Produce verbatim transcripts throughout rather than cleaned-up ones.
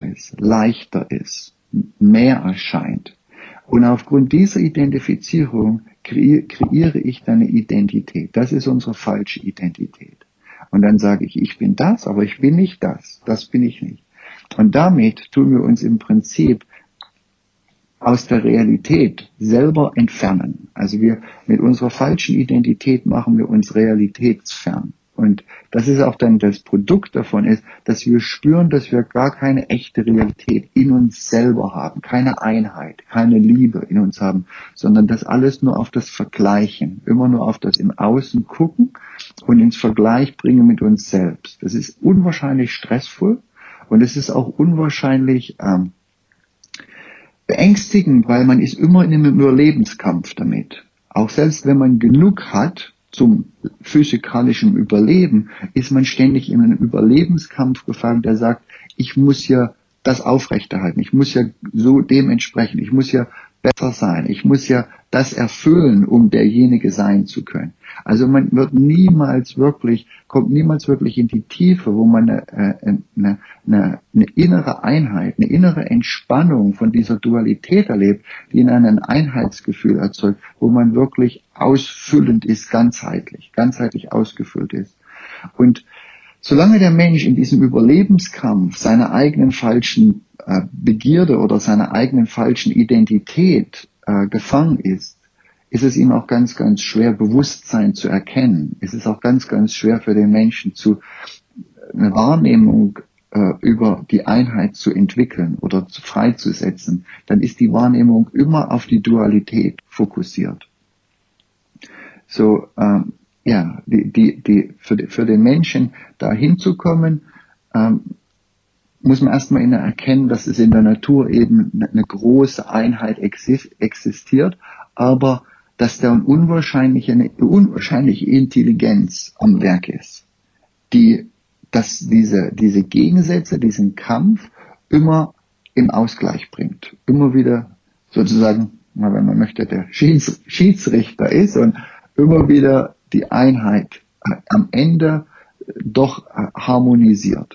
ist, leichter ist, mehr erscheint. Und aufgrund dieser Identifizierung kre- kreiere ich dann eine Identität. Das ist unsere falsche Identität. Und dann sage ich, ich bin das, aber ich bin nicht das. Das bin ich nicht. Und damit tun wir uns im Prinzip aus der Realität selber entfernen. Also wir mit unserer falschen Identität machen wir uns realitätsfern. Und das ist auch dann das Produkt davon ist, dass wir spüren, dass wir gar keine echte Realität in uns selber haben, keine Einheit, keine Liebe in uns haben, sondern das alles nur auf das Vergleichen, immer nur auf das im Außen gucken und ins Vergleich bringen mit uns selbst. Das ist unwahrscheinlich stressvoll und es ist auch unwahrscheinlich ähm, beängstigend, weil man ist immer in einem Überlebenskampf damit. Auch selbst wenn man genug hat zum physikalischen Überleben, ist man ständig in einen Überlebenskampf gefangen, der sagt, ich muss ja das aufrechterhalten, ich muss ja so dementsprechend, ich muss ja besser sein, ich muss ja das erfüllen, um derjenige sein zu können. Also man wird niemals wirklich, kommt niemals wirklich in die Tiefe, wo man eine, eine, eine, eine innere Einheit, eine innere Entspannung von dieser Dualität erlebt, die in einem Einheitsgefühl erzeugt, wo man wirklich ausfüllend ist, ganzheitlich, ganzheitlich ausgefüllt ist. Und solange der Mensch in diesem Überlebenskampf seiner eigenen falschen äh, Begierde oder seiner eigenen falschen Identität äh, gefangen ist, ist es ihm auch ganz, ganz schwer, Bewusstsein zu erkennen. Es ist auch ganz, ganz schwer für den Menschen, zu eine Wahrnehmung äh, über die Einheit zu entwickeln oder zu, freizusetzen. Dann ist die Wahrnehmung immer auf die Dualität fokussiert. So, ähm, ja, die, die, die, für, für den Menschen da hinzukommen, ähm, muss man erstmal erkennen, dass es in der Natur eben eine große Einheit existiert, aber dass da eine unwahrscheinliche, eine unwahrscheinliche Intelligenz am Werk ist, die, dass diese, diese Gegensätze, diesen Kampf immer im Ausgleich bringt, immer wieder sozusagen, wenn man möchte, der Schieds, Schiedsrichter ist und immer wieder die Einheit am Ende doch harmonisiert.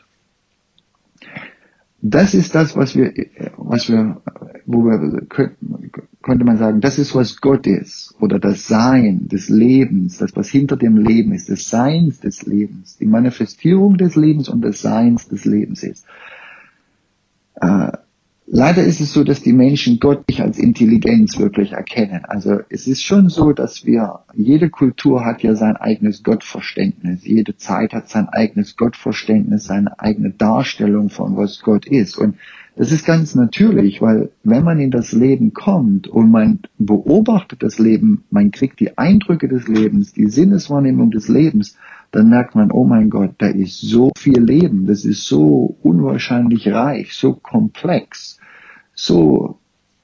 Das ist das, was wir, was wir, wo wir, könnte man sagen, das ist, was Gott ist, oder das Sein des Lebens, das, was hinter dem Leben ist, des Seins des Lebens, die Manifestierung des Lebens und des Seins des Lebens ist. Äh, leider ist es so, dass die Menschen Gott nicht als Intelligenz wirklich erkennen. Also es ist schon so, dass wir, jede Kultur hat ja sein eigenes Gottverständnis, jede Zeit hat sein eigenes Gottverständnis, seine eigene Darstellung von was Gott ist. Und das ist ganz natürlich, weil wenn man in das Leben kommt und man beobachtet das Leben, man kriegt die Eindrücke des Lebens, die Sinneswahrnehmung des Lebens, dann merkt man, oh mein Gott, da ist so viel Leben, das ist so unwahrscheinlich reich, so komplex, so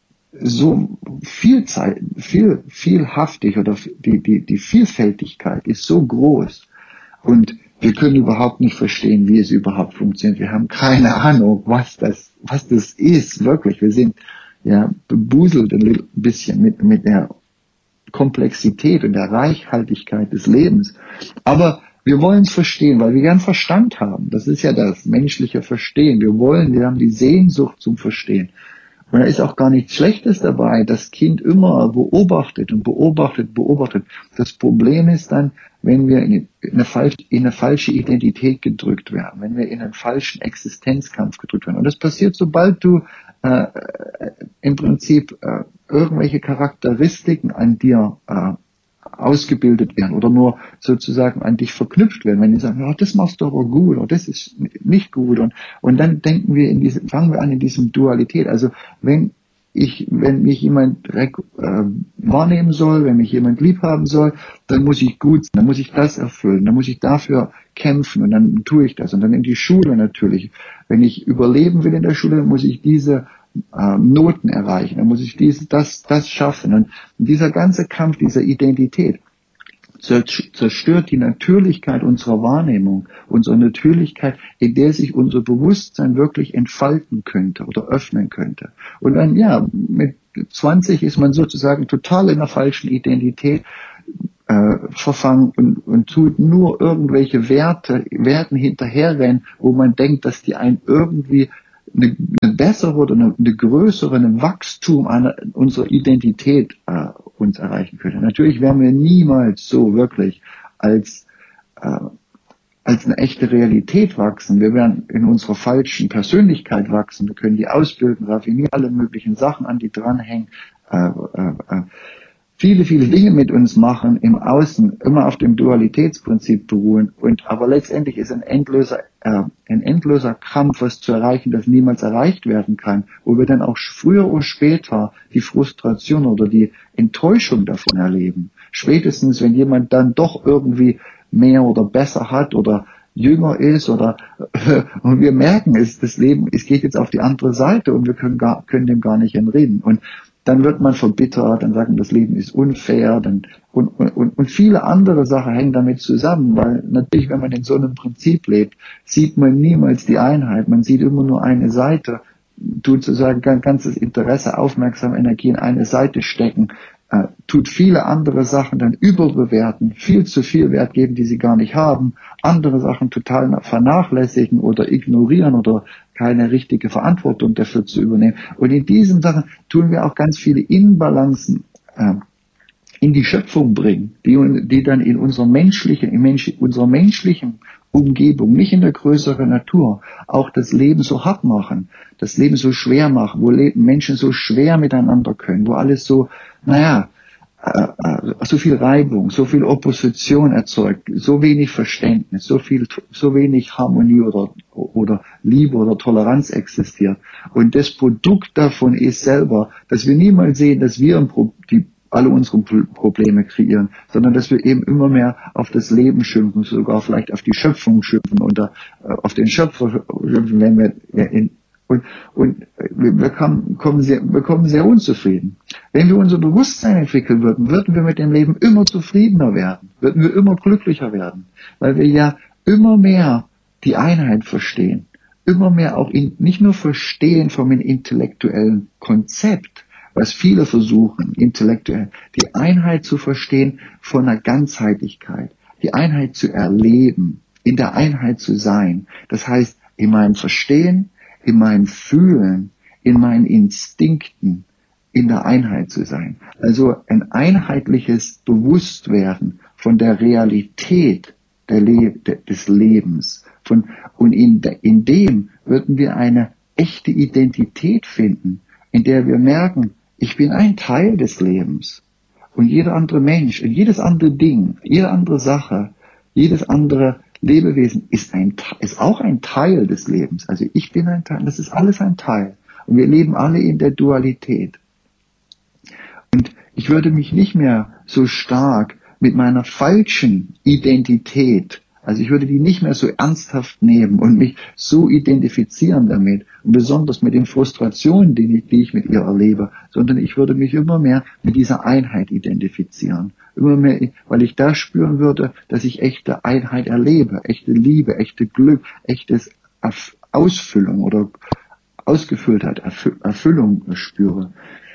so viel Zeit, viel vielhaftig, oder die die die Vielfältigkeit ist so groß und wir können überhaupt nicht verstehen, wie es überhaupt funktioniert. Wir haben keine Ahnung, was das was das ist, wirklich. Wir sind ja bebuselt ein bisschen mit mit der Komplexität und der Reichhaltigkeit des Lebens. Aber wir wollen es verstehen, weil wir gern Verstand haben. Das ist ja das menschliche Verstehen. Wir wollen, wir haben die Sehnsucht zum Verstehen. Und da ist auch gar nichts Schlechtes dabei. Das Kind immer beobachtet und beobachtet, beobachtet. Das Problem ist dann, wenn wir in eine, falsche, in eine falsche Identität gedrückt werden, wenn wir in einen falschen Existenzkampf gedrückt werden. Und das passiert, sobald du äh, im Prinzip äh, irgendwelche Charakteristiken an dir äh, ausgebildet werden oder nur sozusagen an dich verknüpft werden, wenn die sagen, oh, das machst du aber gut oder das ist nicht gut, und und dann denken wir in diesem, fangen wir an in diesem Dualität. Also wenn ich, wenn mich jemand äh, wahrnehmen soll, wenn mich jemand lieb haben soll, dann muss ich gut sein, dann muss ich das erfüllen, dann muss ich dafür kämpfen und dann tue ich das. Und dann in die Schule natürlich. Wenn ich überleben will in der Schule, dann muss ich diese äh, Noten erreichen, dann muss ich dies, das, das schaffen. Und dieser ganze Kampf dieser Identität zerstört die Natürlichkeit unserer Wahrnehmung, unsere Natürlichkeit, in der sich unser Bewusstsein wirklich entfalten könnte oder öffnen könnte. Und dann, ja, mit zwanzig ist man sozusagen total in der falschen Identität äh, verfangen und, und tut nur irgendwelche Werte, Werten hinterherrennen, wo man denkt, dass die einen irgendwie eine, eine bessere oder eine, eine größere, ein Wachstum einer, unserer Identität äh, uns erreichen könnte. Natürlich werden wir niemals so wirklich als äh, als eine echte Realität wachsen. Wir werden in unserer falschen Persönlichkeit wachsen. Wir können die ausbilden, raffinieren, alle möglichen Sachen an die dranhängen, äh, äh, äh, viele, viele Dinge mit uns machen, im Außen, immer auf dem Dualitätsprinzip beruhen. Und aber letztendlich ist ein endloser, äh, ein endloser Kampf, was zu erreichen, das niemals erreicht werden kann, wo wir dann auch früher oder später die Frustration oder die Enttäuschung davon erleben. Spätestens, wenn jemand dann doch irgendwie mehr oder besser hat oder jünger ist oder äh, und wir merken es, das Leben, es geht jetzt auf die andere Seite und wir können gar, können dem gar nicht entrinnen. Und dann wird man verbittert, dann sagen, das Leben ist unfair, dann und, und, und viele andere Sachen hängen damit zusammen, weil natürlich, wenn man in so einem Prinzip lebt, sieht man niemals die Einheit, man sieht immer nur eine Seite, tut sozusagen ganzes Interesse, Aufmerksam, Energie in eine Seite stecken, äh, tut viele andere Sachen dann überbewerten, viel zu viel Wert geben, die sie gar nicht haben, andere Sachen total vernachlässigen oder ignorieren oder keine richtige Verantwortung dafür zu übernehmen. Und in diesen Sachen tun wir auch ganz viele Inbalancen äh, in die Schöpfung bringen, die, die dann in unserer menschlichen, in Mensch, unserer menschlichen Umgebung, nicht in der größeren Natur, auch das Leben so hart machen, das Leben so schwer machen, wo Leben, Menschen so schwer miteinander können, wo alles so, naja, äh, äh, so viel Reibung, so viel Opposition erzeugt, so wenig Verständnis, so viel, so wenig Harmonie oder, oder Liebe oder Toleranz existiert. Und das Produkt davon ist selber, dass wir niemals sehen, dass wir ein Pro- die alle unsere Probleme kreieren, sondern dass wir eben immer mehr auf das Leben schimpfen, sogar vielleicht auf die Schöpfung schimpfen oder äh, auf den Schöpfer schimpfen, wenn wir in, und, und wir kommen, kommen sehr, wir kommen sehr unzufrieden. Wenn wir unser Bewusstsein entwickeln würden, würden wir mit dem Leben immer zufriedener werden, würden wir immer glücklicher werden, weil wir ja immer mehr die Einheit verstehen, immer mehr auch in, nicht nur verstehen vom intellektuellen Konzept, was viele versuchen, intellektuell, die Einheit zu verstehen von einer Ganzheitlichkeit, die Einheit zu erleben, in der Einheit zu sein. Das heißt, in meinem Verstehen, in meinem Fühlen, in meinen Instinkten, in der Einheit zu sein. Also ein einheitliches Bewusstwerden von der Realität der Le- des Lebens. Von, und in, de- in dem würden wir eine echte Identität finden, in der wir merken, ich bin ein Teil des Lebens und jeder andere Mensch und jedes andere Ding, jede andere Sache, jedes andere Lebewesen ist ein, ist auch ein Teil des Lebens. Also ich bin ein Teil, das ist alles ein Teil. Und wir leben alle in der Dualität. Und ich würde mich nicht mehr so stark mit meiner falschen Identität, also ich würde die nicht mehr so ernsthaft nehmen und mich so identifizieren damit, und besonders mit den Frustrationen, die ich, die ich mit ihr erlebe, sondern ich würde mich immer mehr mit dieser Einheit identifizieren. Immer mehr, weil ich da spüren würde, dass ich echte Einheit erlebe, echte Liebe, echte Glück, echtes Ausfüllung oder Ausgefülltheit, Erfüllung spüre.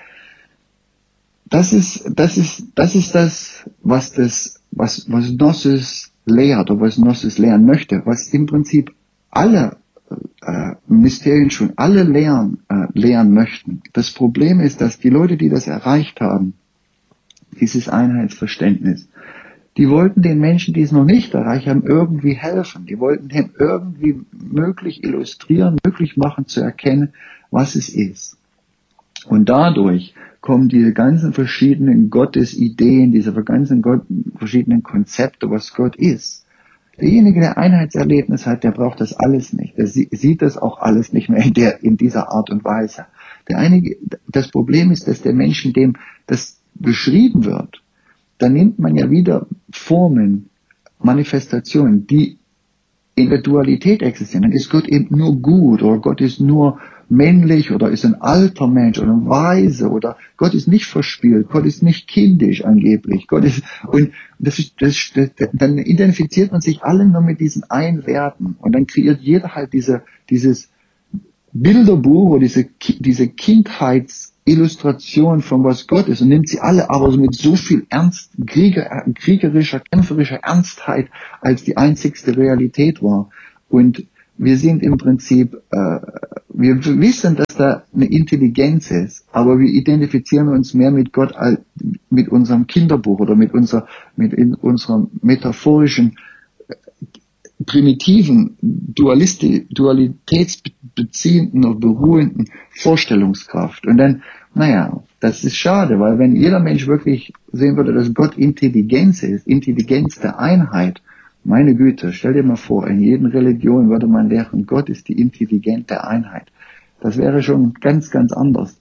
Das ist, das ist, das ist das, was das, was, was Gnosis lehrt oder was Gnosis lehren möchte, was im Prinzip alle äh, Mysterien schon alle lehren, äh, lehren möchten. Das Problem ist, dass die Leute, die das erreicht haben, dieses Einheitsverständnis, die wollten den Menschen, die es noch nicht erreicht haben, irgendwie helfen. Die wollten dem irgendwie möglich illustrieren, möglich machen zu erkennen, was es ist. Und dadurch kommen diese ganzen verschiedenen Gottesideen, diese ganzen Gott, verschiedenen Konzepte, was Gott ist. Derjenige, der Einheitserlebnis hat, der braucht das alles nicht. Der sieht das auch alles nicht mehr in, der, in dieser Art und Weise. Der einige, das Problem ist, dass der Mensch, in dem das beschrieben wird, dann nimmt man ja wieder Formen, Manifestationen, die in der Dualität existieren. Dann ist Gott eben nur gut oder Gott ist nur männlich oder ist ein alter Mensch oder ein Weise oder Gott ist nicht verspielt, Gott ist nicht kindisch angeblich. Gott ist, und das ist, das, das, dann identifiziert man sich alle nur mit diesen Einwerten und dann kreiert jeder halt diese, dieses Bilderbuch oder diese, diese Kindheitsillustration von was Gott ist und nimmt sie alle aber so mit so viel Ernst, Krieger, kriegerischer, kämpferischer Ernstheit als die einzigste Realität war. Und wir sind im Prinzip, äh, wir wissen, dass da eine Intelligenz ist, aber wir identifizieren uns mehr mit Gott als mit unserem Kinderbuch oder mit unserer, mit in unserer metaphorischen, primitiven, Dualisti dualitätsbeziehenden oder beruhenden Vorstellungskraft. Und dann, naja, das ist schade, weil wenn jeder Mensch wirklich sehen würde, dass Gott Intelligenz ist, Intelligenz der Einheit, meine Güte, stell dir mal vor, in jeder Religion würde man lehren, Gott ist die Intelligenz der Einheit. Das wäre schon ganz, ganz anders.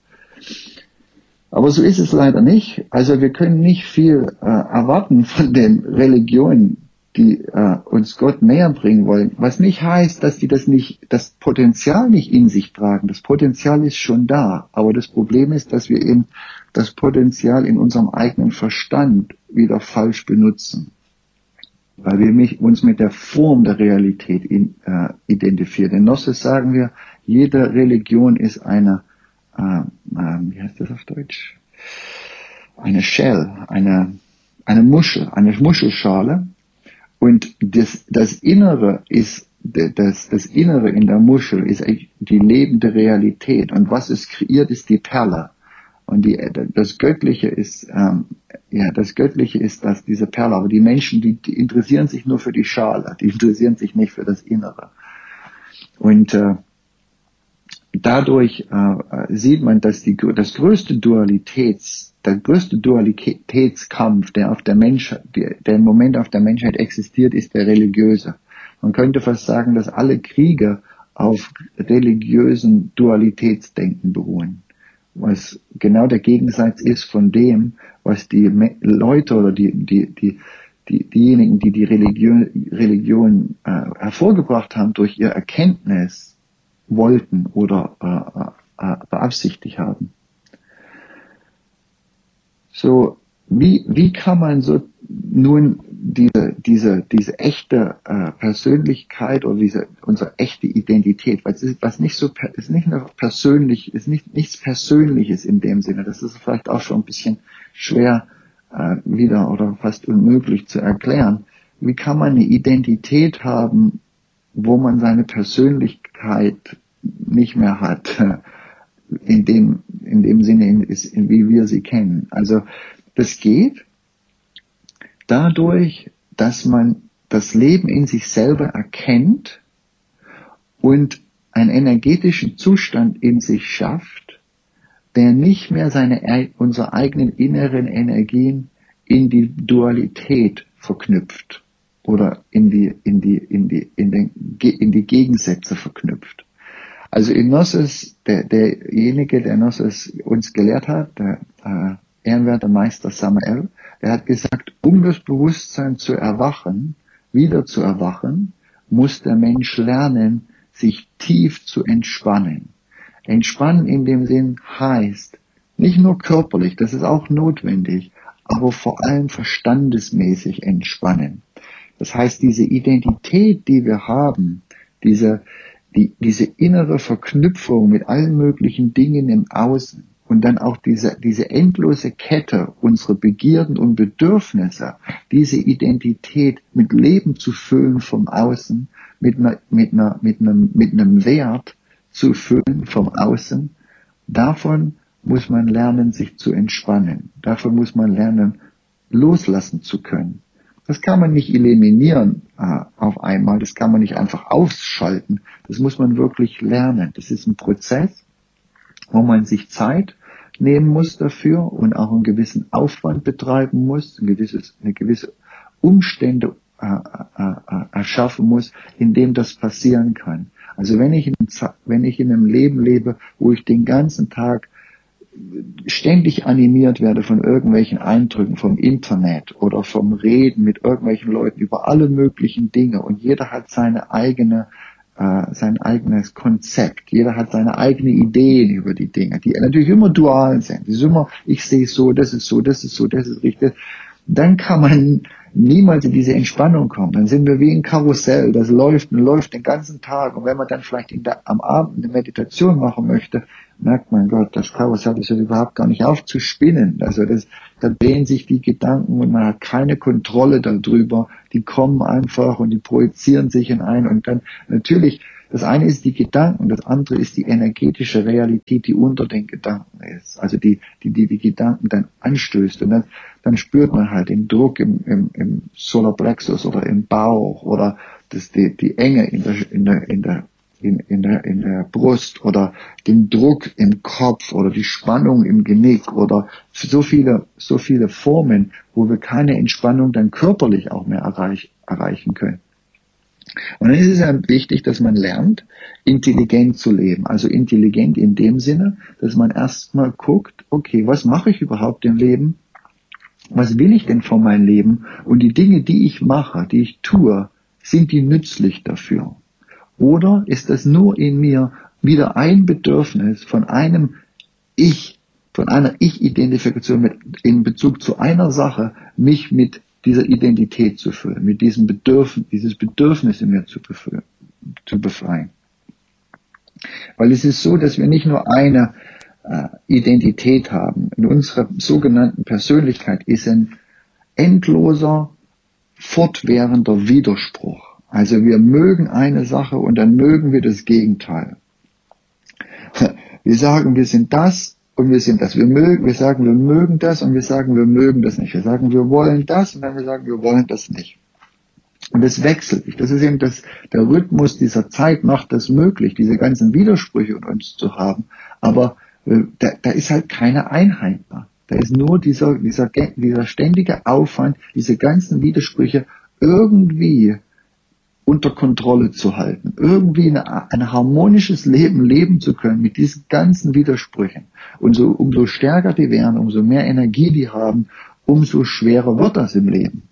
Aber so ist es leider nicht. Also wir können nicht viel äh, erwarten von den Religionen, die äh, uns Gott näher bringen wollen. Was nicht heißt, dass die das nicht, das Potenzial nicht in sich tragen. Das Potenzial ist schon da. Aber das Problem ist, dass wir eben das Potenzial in unserem eigenen Verstand wieder falsch benutzen. Weil wir mich, uns mit der Form der Realität in, äh, identifizieren. In Gnosis sagen wir, jede Religion ist eine, äh, äh, wie heißt das auf Deutsch? Eine Shell, eine, eine Muschel, eine Muschelschale. Und das, das Innere ist, das, das Innere in der Muschel ist die lebende Realität. Und was es kreiert, ist die Perle. Und die, das Göttliche ist, ähm, ja, das Göttliche ist das, diese Perle. Aber die Menschen, die, die interessieren sich nur für die Schale. Die interessieren sich nicht für das Innere. Und, äh, dadurch, äh, sieht man, dass die, das größte Dualitäts, der größte Dualitätskampf, der auf der Menschheit, der im Moment auf der Menschheit existiert, ist der religiöse. Man könnte fast sagen, dass alle Kriege auf religiösen Dualitätsdenken beruhen. Was genau der Gegensatz ist von dem, was die Leute oder die, die, die, die diejenigen, die die Religion, Religion äh, hervorgebracht haben, durch ihre Erkenntnis wollten oder äh, äh, beabsichtigt haben. So, wie, wie kann man so nun diese, diese, diese echte äh, Persönlichkeit oder diese, unsere echte Identität, weil es ist was nicht so, ist nicht nur persönlich, ist nicht, nichts Persönliches in dem Sinne, das ist vielleicht auch schon ein bisschen schwer äh, wieder oder fast unmöglich zu erklären. Wie kann man eine Identität haben, wo man seine Persönlichkeit nicht mehr hat? In dem, in dem Sinne, ist, wie wir sie kennen. Also, das geht dadurch, dass man das Leben in sich selber erkennt und einen energetischen Zustand in sich schafft, der nicht mehr seine, unsere eigenen inneren Energien in die Dualität verknüpft oder in die, in die, in die, in den, in die Gegensätze verknüpft. Also in Gnosis, der, derjenige, der Gnosis uns gelehrt hat, der äh, ehrenwerte Meister Samael, der hat gesagt, um das Bewusstsein zu erwachen, wieder zu erwachen, muss der Mensch lernen, sich tief zu entspannen. Entspannen in dem Sinn heißt, nicht nur körperlich, das ist auch notwendig, aber vor allem verstandesmäßig entspannen. Das heißt, diese Identität, die wir haben, diese Die, diese innere Verknüpfung mit allen möglichen Dingen im Außen und dann auch diese, diese endlose Kette unserer Begierden und Bedürfnisse, diese Identität mit Leben zu füllen vom Außen, mit einer, mit einer, mit einem, mit einem Wert zu füllen vom Außen, davon muss man lernen, sich zu entspannen. Davon muss man lernen, loslassen zu können. Das kann man nicht eliminieren äh, auf einmal, das kann man nicht einfach ausschalten, das muss man wirklich lernen. Das ist ein Prozess, wo man sich Zeit nehmen muss dafür und auch einen gewissen Aufwand betreiben muss, ein gewisses, eine gewisse Umstände äh, äh, erschaffen muss, in dem das passieren kann. Also wenn ich, in, wenn ich in einem Leben lebe, wo ich den ganzen Tag ständig animiert werde von irgendwelchen Eindrücken vom Internet oder vom Reden mit irgendwelchen Leuten über alle möglichen Dinge und jeder hat seine eigene, äh, sein eigenes Konzept, jeder hat seine eigenen Ideen über die Dinge, die natürlich immer dual sind. Die sind immer, ich sehe es so, das ist so, das ist so, das ist richtig. Dann kann man niemals in diese Entspannung kommen. Dann sind wir wie ein Karussell, das läuft und läuft den ganzen Tag. Und wenn man dann vielleicht in der, am Abend eine Meditation machen möchte, merkt man, Gott, das Karussell ist ja überhaupt gar nicht aufzuspinnen. Also das, da drehen sich die Gedanken und man hat keine Kontrolle darüber. Die kommen einfach und die projizieren sich in ein. Und dann natürlich, Das eine ist die Gedanken, das andere ist die energetische Realität, die unter den Gedanken ist. Also die, die, die, die Gedanken dann anstößt. Und dann, dann spürt man halt den Druck im, im, im Solarplexus oder im Bauch oder das, die, die Enge in der, in der, in der, in, in der, in der Brust oder den Druck im Kopf oder die Spannung im Genick oder so viele, so viele Formen, wo wir keine Entspannung dann körperlich auch mehr erreich, erreichen können. Und dann ist es ja wichtig, dass man lernt, intelligent zu leben. Also intelligent in dem Sinne, dass man erstmal guckt, okay, was mache ich überhaupt im Leben? Was will ich denn von meinem Leben? Und die Dinge, die ich mache, die ich tue, sind die nützlich dafür? Oder ist das nur in mir wieder ein Bedürfnis von einem Ich, von einer Ich-Identifikation mit, in Bezug zu einer Sache, mich mit dieser Identität zu füllen, mit diesem Bedürfnis, dieses Bedürfnis in mir zu befreien, zu befreien. Weil es ist so, dass wir nicht nur eine äh, Identität haben. In unserer sogenannten Persönlichkeit ist ein endloser, fortwährender Widerspruch. Also wir mögen eine Sache und dann mögen wir das Gegenteil. Wir sagen, wir sind das und wir sind das. Wir mögen, wir sagen, wir mögen das und wir sagen, wir mögen das nicht. Wir sagen, wir wollen das und dann wir sagen, wir wollen das nicht. Und das wechselt sich. Das ist eben das, der Rhythmus dieser Zeit macht das möglich, diese ganzen Widersprüche in uns zu haben. Aber äh, da, da ist halt keine Einheit da. Da ist nur dieser, dieser, dieser ständige Aufwand, diese ganzen Widersprüche irgendwie unter Kontrolle zu halten, irgendwie eine, ein harmonisches Leben leben zu können mit diesen ganzen Widersprüchen. Und so, umso stärker die werden, umso mehr Energie die haben, umso schwerer wird das im Leben.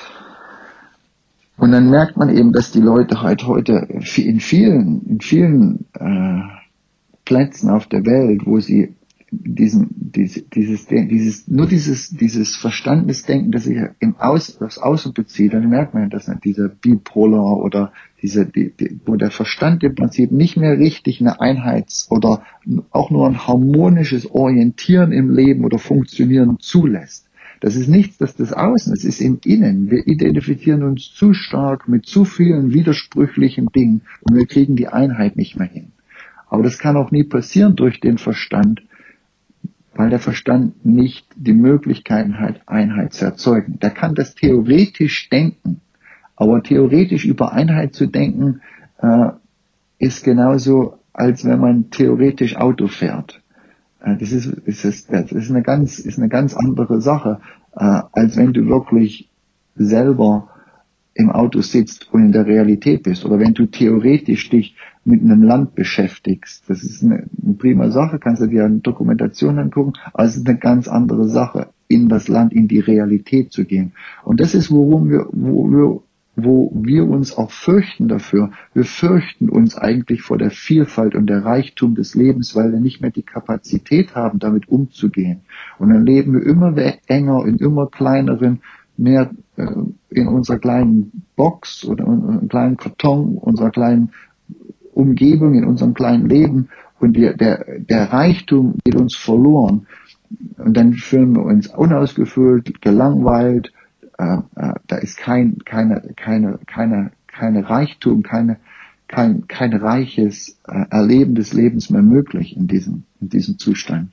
Und dann merkt man eben, dass die Leute halt heute in vielen, in vielen äh, Plätzen auf der Welt, wo sie diesen, dieses, dieses, dieses, nur dieses, dieses Verstandesdenken, das sich im Aus, das Außen bezieht, dann merkt man, dass dieser Bipolar oder diese, die, die, wo der Verstand im Prinzip nicht mehr richtig eine Einheits- oder auch nur ein harmonisches Orientieren im Leben oder Funktionieren zulässt. Das ist nichts, das das Außen, es ist im Innen. Wir identifizieren uns zu stark mit zu vielen widersprüchlichen Dingen und wir kriegen die Einheit nicht mehr hin. Aber das kann auch nie passieren durch den Verstand, weil der Verstand nicht die Möglichkeiten hat, Einheit zu erzeugen. Der kann das theoretisch denken, aber theoretisch über Einheit zu denken, äh, ist genauso, als wenn man theoretisch Auto fährt. Äh, das ist, ist, ist, das ist eine ganz, ist eine ganz andere Sache, äh, als wenn du wirklich selber im Auto sitzt und in der Realität bist, oder wenn du theoretisch dich mit einem Land beschäftigst. Das ist eine, eine prima Sache, kannst du dir eine Dokumentation angucken, aber es ist eine ganz andere Sache, in das Land, in die Realität zu gehen. Und das ist, worum wir, wo wir, wo wir uns auch fürchten dafür. Wir fürchten uns eigentlich vor der Vielfalt und der Reichtum des Lebens, weil wir nicht mehr die Kapazität haben, damit umzugehen. Und dann leben wir immer enger, in immer kleineren, mehr äh, in unserer kleinen Box oder in einem kleinen Karton, unserer kleinen Umgebung, in unserem kleinen Leben, und der, der, der Reichtum geht uns verloren. Und dann fühlen wir uns unausgefüllt, gelangweilt, äh, äh, da ist kein, keine, keine, keine, keine Reichtum, keine, kein, kein reiches äh, Erleben des Lebens mehr möglich in diesem, in diesem Zustand.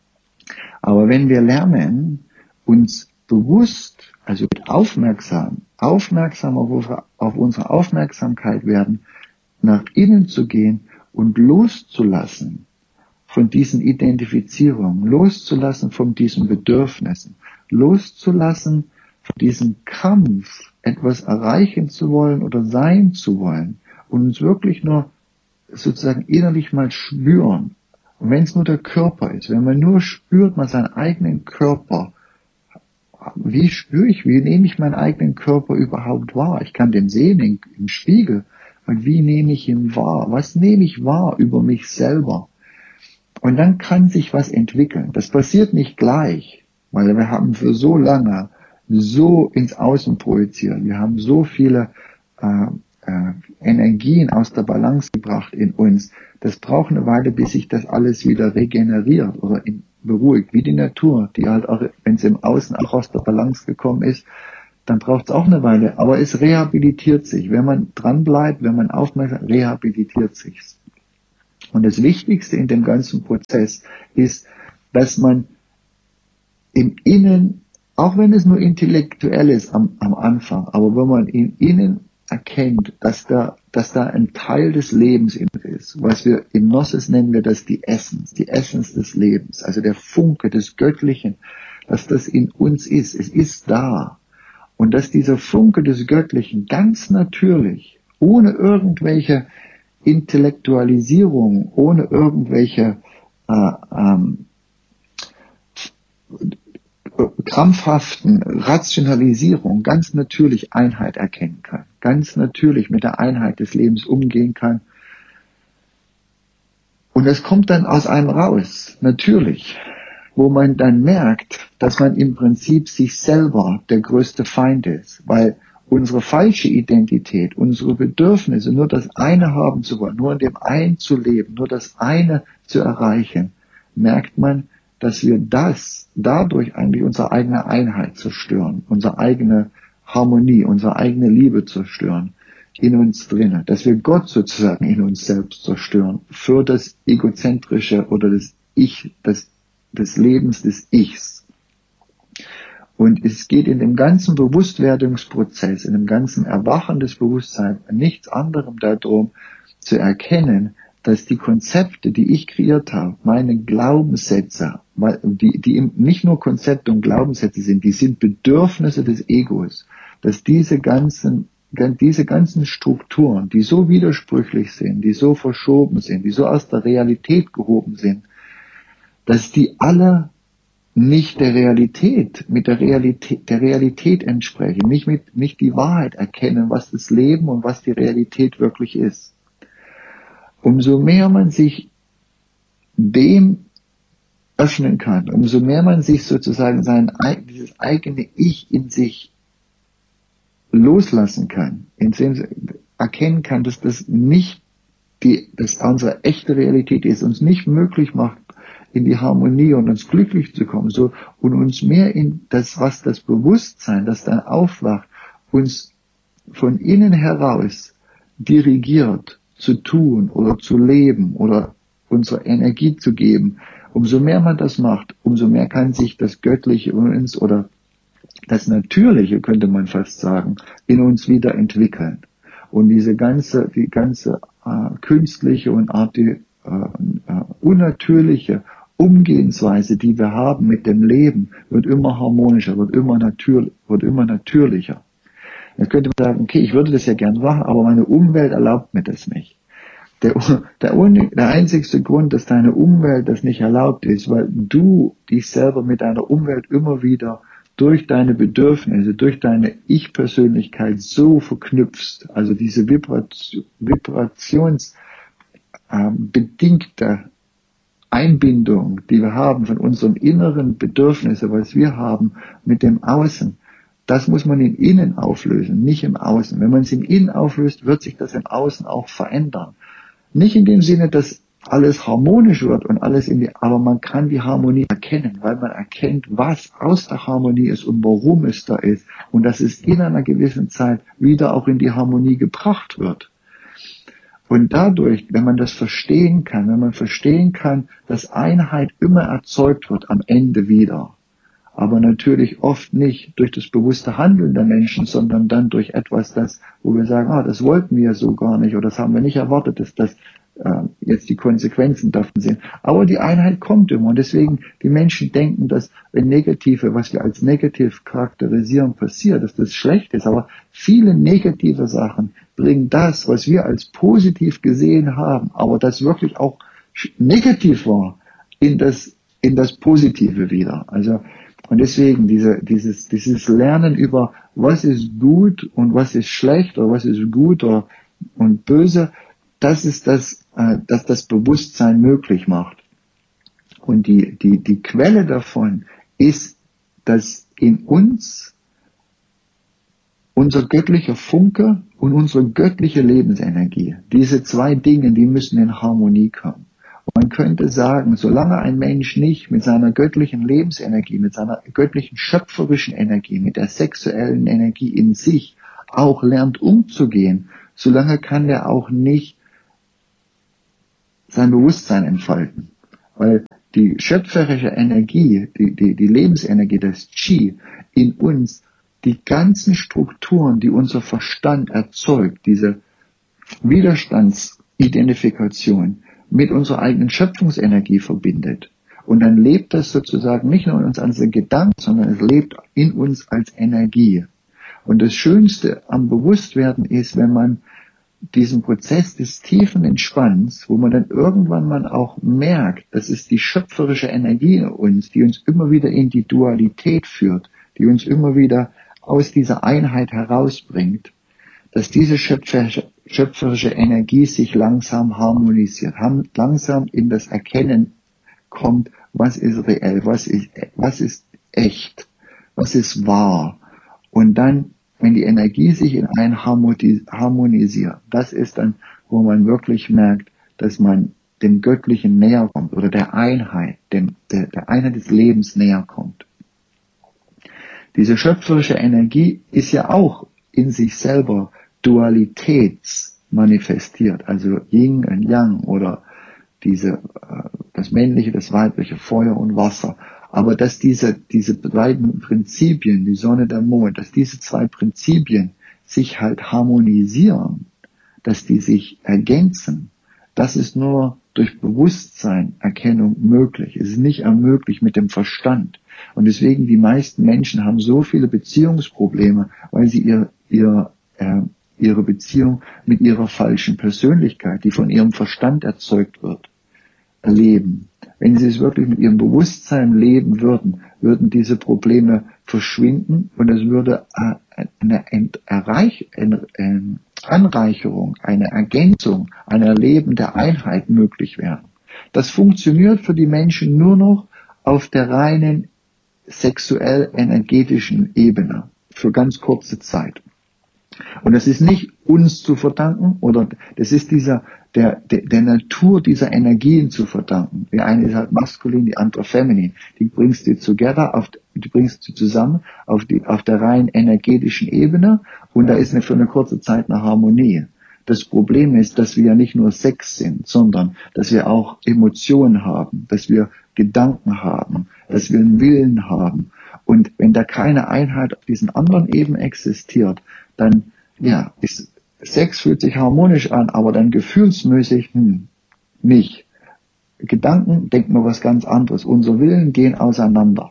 Aber wenn wir lernen, uns bewusst, also aufmerksam, aufmerksam auf unsere, auf unsere Aufmerksamkeit werden, nach innen zu gehen und loszulassen von diesen Identifizierungen, loszulassen von diesen Bedürfnissen, loszulassen von diesem Kampf, etwas erreichen zu wollen oder sein zu wollen und uns wirklich nur sozusagen innerlich mal spüren. Und wenn es nur der Körper ist, wenn man nur spürt, man seinen eigenen Körper, wie spüre ich, wie nehme ich meinen eigenen Körper überhaupt wahr? Ich kann den sehen im, im Spiegel. Und wie nehme ich ihn wahr? Was nehme ich wahr über mich selber? Und dann kann sich was entwickeln. Das passiert nicht gleich, weil wir haben für so lange so ins Außen projiziert. Wir haben so viele äh, äh, Energien aus der Balance gebracht in uns. Das braucht eine Weile, bis sich das alles wieder regeneriert oder in, beruhigt, wie die Natur, die halt auch, wenn sie im Außen auch aus der Balance gekommen ist, dann braucht es auch eine Weile, aber es rehabilitiert sich. Wenn man dranbleibt, wenn man aufmerksam, rehabilitiert sich. Und das Wichtigste in dem ganzen Prozess ist, dass man im Innen, auch wenn es nur intellektuell ist am, am Anfang, aber wenn man im Innen erkennt, dass da, dass da ein Teil des Lebens in uns ist, was wir im Gnosis nennen wir das die Essence, die Essence des Lebens, also der Funke des Göttlichen, dass das in uns ist, es ist da. Und dass dieser Funke des Göttlichen ganz natürlich, ohne irgendwelche Intellektualisierung, ohne irgendwelche äh, ähm, krampfhaften Rationalisierung, ganz natürlich Einheit erkennen kann, ganz natürlich mit der Einheit des Lebens umgehen kann. Und das kommt dann aus einem raus, natürlich, wo man dann merkt, dass man im Prinzip sich selber der größte Feind ist, weil unsere falsche Identität, unsere Bedürfnisse, nur das eine haben zu wollen, nur in dem einen zu leben, nur das eine zu erreichen, merkt man, dass wir das dadurch eigentlich unsere eigene Einheit zerstören, unsere eigene Harmonie, unsere eigene Liebe zerstören in uns drinnen, dass wir Gott sozusagen in uns selbst zerstören für das egozentrische oder das Ich, das des Lebens des Ichs. Und es geht in dem ganzen Bewusstwerdungsprozess, in dem ganzen Erwachen des Bewusstseins nichts anderem darum zu erkennen, dass die Konzepte, die ich kreiert habe, meine Glaubenssätze, die, die nicht nur Konzepte und Glaubenssätze sind, die sind Bedürfnisse des Egos, dass diese ganzen, diese ganzen Strukturen, die so widersprüchlich sind, die so verschoben sind, die so aus der Realität gehoben sind, dass die alle nicht der Realität, mit der Realität, der Realität entsprechen, nicht mit, nicht die Wahrheit erkennen, was das Leben und was die Realität wirklich ist. Umso mehr man sich dem öffnen kann, umso mehr man sich sozusagen sein, dieses eigene Ich in sich loslassen kann, indem man erkennen kann, dass das nicht die, dass unsere echte Realität ist, uns nicht möglich macht, in die Harmonie und uns glücklich zu kommen, so, und uns mehr in das, was das Bewusstsein, das dann aufwacht, uns von innen heraus dirigiert, zu tun oder zu leben oder unsere Energie zu geben. Umso mehr man das macht, umso mehr kann sich das Göttliche in uns oder das Natürliche, könnte man fast sagen, in uns wieder entwickeln. Und diese ganze, die ganze äh, künstliche und Art, die äh, äh, unnatürliche Umgehensweise, die wir haben mit dem Leben, wird immer harmonischer, wird immer natürlich, wird immer natürlicher. Jetzt könnte man sagen, okay, ich würde das ja gerne machen, aber meine Umwelt erlaubt mir das nicht. Der, der, der einzigste Grund, dass deine Umwelt das nicht erlaubt ist, weil du dich selber mit deiner Umwelt immer wieder durch deine Bedürfnisse, durch deine Ich-Persönlichkeit so verknüpfst, also diese Vibration, vibrationsbedingte äh, Einbindung, die wir haben von unseren inneren Bedürfnissen, was wir haben, mit dem Außen, das muss man im Innen auflösen, nicht im Außen. Wenn man es im Innen auflöst, wird sich das im Außen auch verändern. Nicht in dem Sinne, dass alles harmonisch wird und alles in die, aber man kann die Harmonie erkennen, weil man erkennt, was aus der Harmonie ist und warum es da ist und dass es in einer gewissen Zeit wieder auch in die Harmonie gebracht wird. Und dadurch, wenn man das verstehen kann, wenn man verstehen kann, dass Einheit immer erzeugt wird am Ende wieder, aber natürlich oft nicht durch das bewusste Handeln der Menschen, sondern dann durch etwas, das, wo wir sagen, ah, das wollten wir so gar nicht oder das haben wir nicht erwartet, dass das äh, jetzt die Konsequenzen davon sind. Aber die Einheit kommt immer und deswegen die Menschen denken, dass wenn Negative, was wir als negativ charakterisieren, passiert, dass das schlecht ist. Aber viele negative Sachen bringen das, was wir als positiv gesehen haben, aber das wirklich auch negativ war, in das in das Positive wieder. Also und deswegen diese, dieses, dieses Lernen über was ist gut und was ist schlecht oder was ist gut oder, und böse, das ist das, äh, das das Bewusstsein möglich macht. Und die, die, die Quelle davon ist, dass in uns unser göttlicher Funke und unsere göttliche Lebensenergie, diese zwei Dinge, die müssen in Harmonie kommen. Man könnte sagen, solange ein Mensch nicht mit seiner göttlichen Lebensenergie, mit seiner göttlichen schöpferischen Energie, mit der sexuellen Energie in sich auch lernt umzugehen, solange kann er auch nicht sein Bewusstsein entfalten. Weil die schöpferische Energie, die, die, die Lebensenergie, das Qi in uns, die ganzen Strukturen, die unser Verstand erzeugt, diese Widerstandsidentifikation mit unserer eigenen Schöpfungsenergie verbindet. Und dann lebt das sozusagen nicht nur in uns als ein Gedanke, sondern es lebt in uns als Energie. Und das Schönste am Bewusstwerden ist, wenn man diesen Prozess des tiefen Entspannens, wo man dann irgendwann mal auch merkt, das ist die schöpferische Energie in uns, die uns immer wieder in die Dualität führt, die uns immer wieder aus dieser Einheit herausbringt, dass diese schöpferische, schöpferische Energie sich langsam harmonisiert, langsam in das Erkennen kommt, was ist reell, was ist, was ist echt, was ist wahr. Und dann, wenn die Energie sich in ein harmonisiert, das ist dann, wo man wirklich merkt, dass man dem Göttlichen näher kommt oder der Einheit, dem, der, der Einheit des Lebens näher kommt. Diese schöpferische Energie ist ja auch in sich selber dualitätsmanifestiert, also Yin und Yang oder diese, das männliche, das weibliche, Feuer und Wasser. Aber dass diese, diese beiden Prinzipien, die Sonne, der Mond, dass diese zwei Prinzipien sich halt harmonisieren, dass die sich ergänzen, das ist nur durch Bewusstsein, Erkennung möglich. Es ist nicht ermöglicht mit dem Verstand. Und deswegen, die meisten Menschen haben so viele Beziehungsprobleme, weil sie ihr, ihr, äh, ihre Beziehung mit ihrer falschen Persönlichkeit, die von ihrem Verstand erzeugt wird, erleben. Wenn sie es wirklich mit ihrem Bewusstsein leben würden, würden diese Probleme verschwinden und es würde eine Erreich, eine Anreicherung, eine Ergänzung, ein Erleben der Einheit möglich werden. Das funktioniert für die Menschen nur noch auf der reinen sexuell-energetischen Ebene für ganz kurze Zeit. Und das ist nicht uns zu verdanken, oder das ist dieser der, der, der Natur dieser Energien zu verdanken. Die eine ist halt maskulin, die andere feminin. Die bringst du together, auf, die bringst du zusammen auf, die, auf der rein energetischen Ebene und da ist eine, für eine kurze Zeit eine Harmonie. Das Problem ist, dass wir ja nicht nur Sex sind, sondern dass wir auch Emotionen haben, dass wir Gedanken haben, dass wir einen Willen haben. Und wenn da keine Einheit auf diesen anderen Ebenen existiert, dann ja, ist Sex fühlt sich harmonisch an, aber dann gefühlsmäßig hm, nicht. Gedanken denken wir was ganz anderes. Unsere Willen gehen auseinander.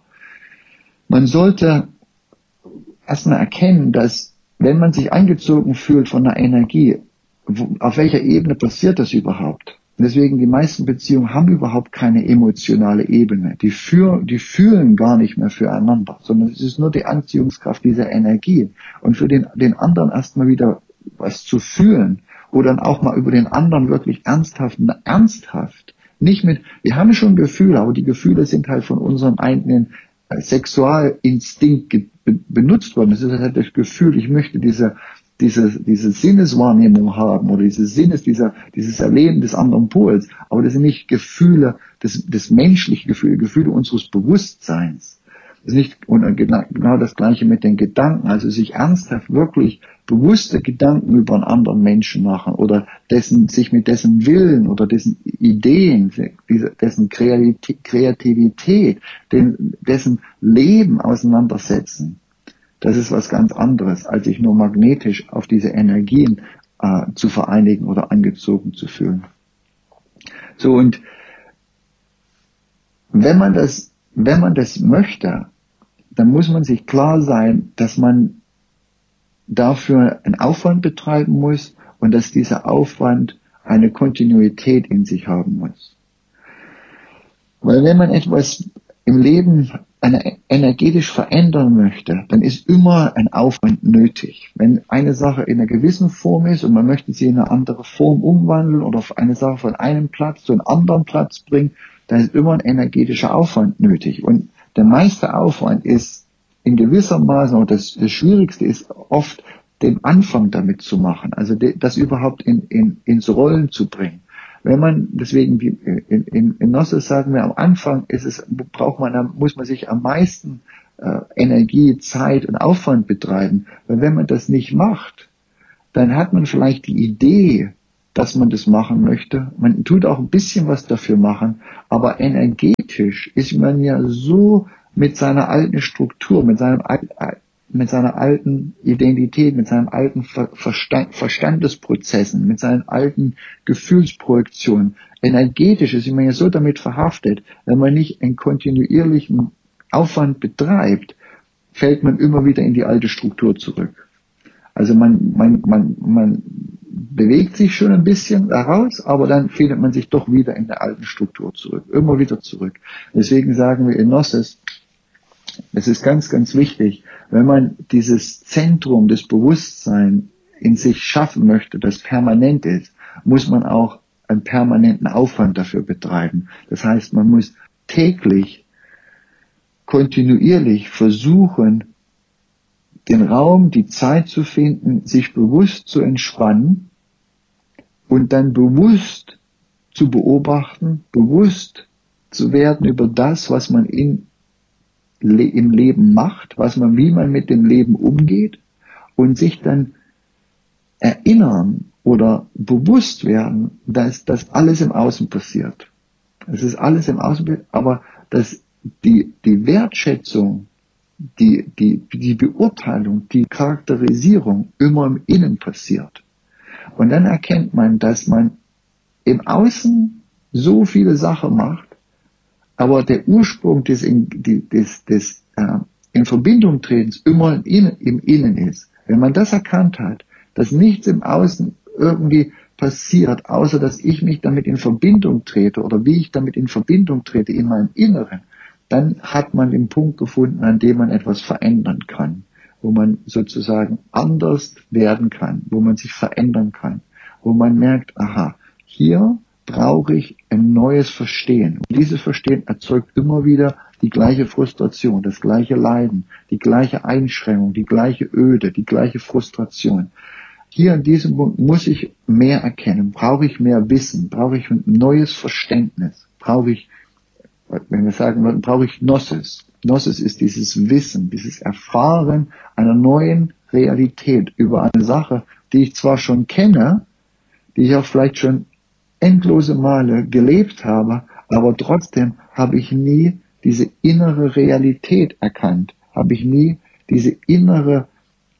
Man sollte erstmal erkennen, dass wenn man sich angezogen fühlt von einer Energie, wo, auf welcher Ebene passiert das überhaupt? Deswegen die meisten Beziehungen haben überhaupt keine emotionale Ebene. Die, für, die fühlen gar nicht mehr füreinander, sondern es ist nur die Anziehungskraft dieser Energie. Und für den, den anderen erstmal wieder was zu fühlen oder dann auch mal über den anderen wirklich ernsthaft, ernsthaft, nicht mit, wir haben schon Gefühle, aber die Gefühle sind halt von unserem eigenen Sexualinstinkt ge- benutzt worden. Das ist halt das Gefühl, ich möchte diese, diese, diese Sinneswahrnehmung haben oder dieses Sinnes, dieser, dieses Erleben des anderen Pols. Aber das sind nicht Gefühle, das, das menschliche Gefühle, Gefühle unseres Bewusstseins. Das ist nicht, und genau, genau das Gleiche mit den Gedanken, also sich ernsthaft wirklich bewusste Gedanken über einen anderen Menschen machen oder dessen, sich mit dessen Willen oder dessen Ideen, dessen Kreativität, dessen Leben auseinandersetzen. Das ist was ganz anderes, als sich nur magnetisch auf diese Energien äh, zu vereinigen oder angezogen zu fühlen. So, und wenn man das, wenn man das möchte, dann muss man sich klar sein, dass man dafür einen Aufwand betreiben muss und dass dieser Aufwand eine Kontinuität in sich haben muss. Weil wenn man etwas im Leben energetisch verändern möchte, dann ist immer ein Aufwand nötig. Wenn eine Sache in einer gewissen Form ist und man möchte sie in eine andere Form umwandeln oder eine Sache von einem Platz zu einem anderen Platz bringen, dann ist immer ein energetischer Aufwand nötig. Und der meiste Aufwand ist in gewisser Maße, und das, das Schwierigste ist oft, den Anfang damit zu machen, also de, das überhaupt in, in, ins Rollen zu bringen. Wenn man, deswegen in, in, in Gnosis sagen wir, am Anfang ist es, braucht man, muss man sich am meisten äh, Energie, Zeit und Aufwand betreiben. Weil wenn man das nicht macht, dann hat man vielleicht die Idee, dass man das machen möchte. Man tut auch ein bisschen was dafür machen, aber energetisch ist man ja so mit seiner alten Struktur, mit seinem mit seiner alten Identität, mit seinen alten Verstand, Verstandesprozessen, mit seinen alten Gefühlsprojektionen. Energetisch ist man ja so damit verhaftet, wenn man nicht einen kontinuierlichen Aufwand betreibt, fällt man immer wieder in die alte Struktur zurück. Also man, man, man, man bewegt sich schon ein bisschen daraus, aber dann findet man sich doch wieder in der alten Struktur zurück, immer wieder zurück. Deswegen sagen wir in Gnosis, es ist ganz, ganz wichtig, wenn man dieses Zentrum des Bewusstseins in sich schaffen möchte, das permanent ist, muss man auch einen permanenten Aufwand dafür betreiben. Das heißt, man muss täglich, kontinuierlich versuchen, den Raum, die Zeit zu finden, sich bewusst zu entspannen und dann bewusst zu beobachten, bewusst zu werden über das, was man in, im Leben macht, was man, wie man mit dem Leben umgeht und sich dann erinnern oder bewusst werden, dass das alles im Außen passiert. Es ist alles im Außen, aber dass die, die Wertschätzung, die, die, die Beurteilung, die Charakterisierung immer im Innen passiert. Und dann erkennt man, dass man im Außen so viele Sachen macht, aber der Ursprung des, des, des äh, in Verbindung tretens immer im Innen, im Innen ist. Wenn man das erkannt hat, dass nichts im Außen irgendwie passiert, außer dass ich mich damit in Verbindung trete oder wie ich damit in Verbindung trete in meinem Inneren, dann hat man den Punkt gefunden, an dem man etwas verändern kann, wo man sozusagen anders werden kann, wo man sich verändern kann, wo man merkt, aha, hier brauche ich ein neues Verstehen. Und dieses Verstehen erzeugt immer wieder die gleiche Frustration, das gleiche Leiden, die gleiche Einschränkung, die gleiche Öde, die gleiche Frustration. Hier an diesem Punkt muss ich mehr erkennen, brauche ich mehr Wissen, brauche ich ein neues Verständnis, brauche ich, wenn wir sagen, brauche ich Gnosis. Gnosis ist dieses Wissen, dieses Erfahren einer neuen Realität über eine Sache, die ich zwar schon kenne, die ich auch vielleicht schon endlose Male gelebt habe, aber trotzdem habe ich nie diese innere Realität erkannt, habe ich nie diese innere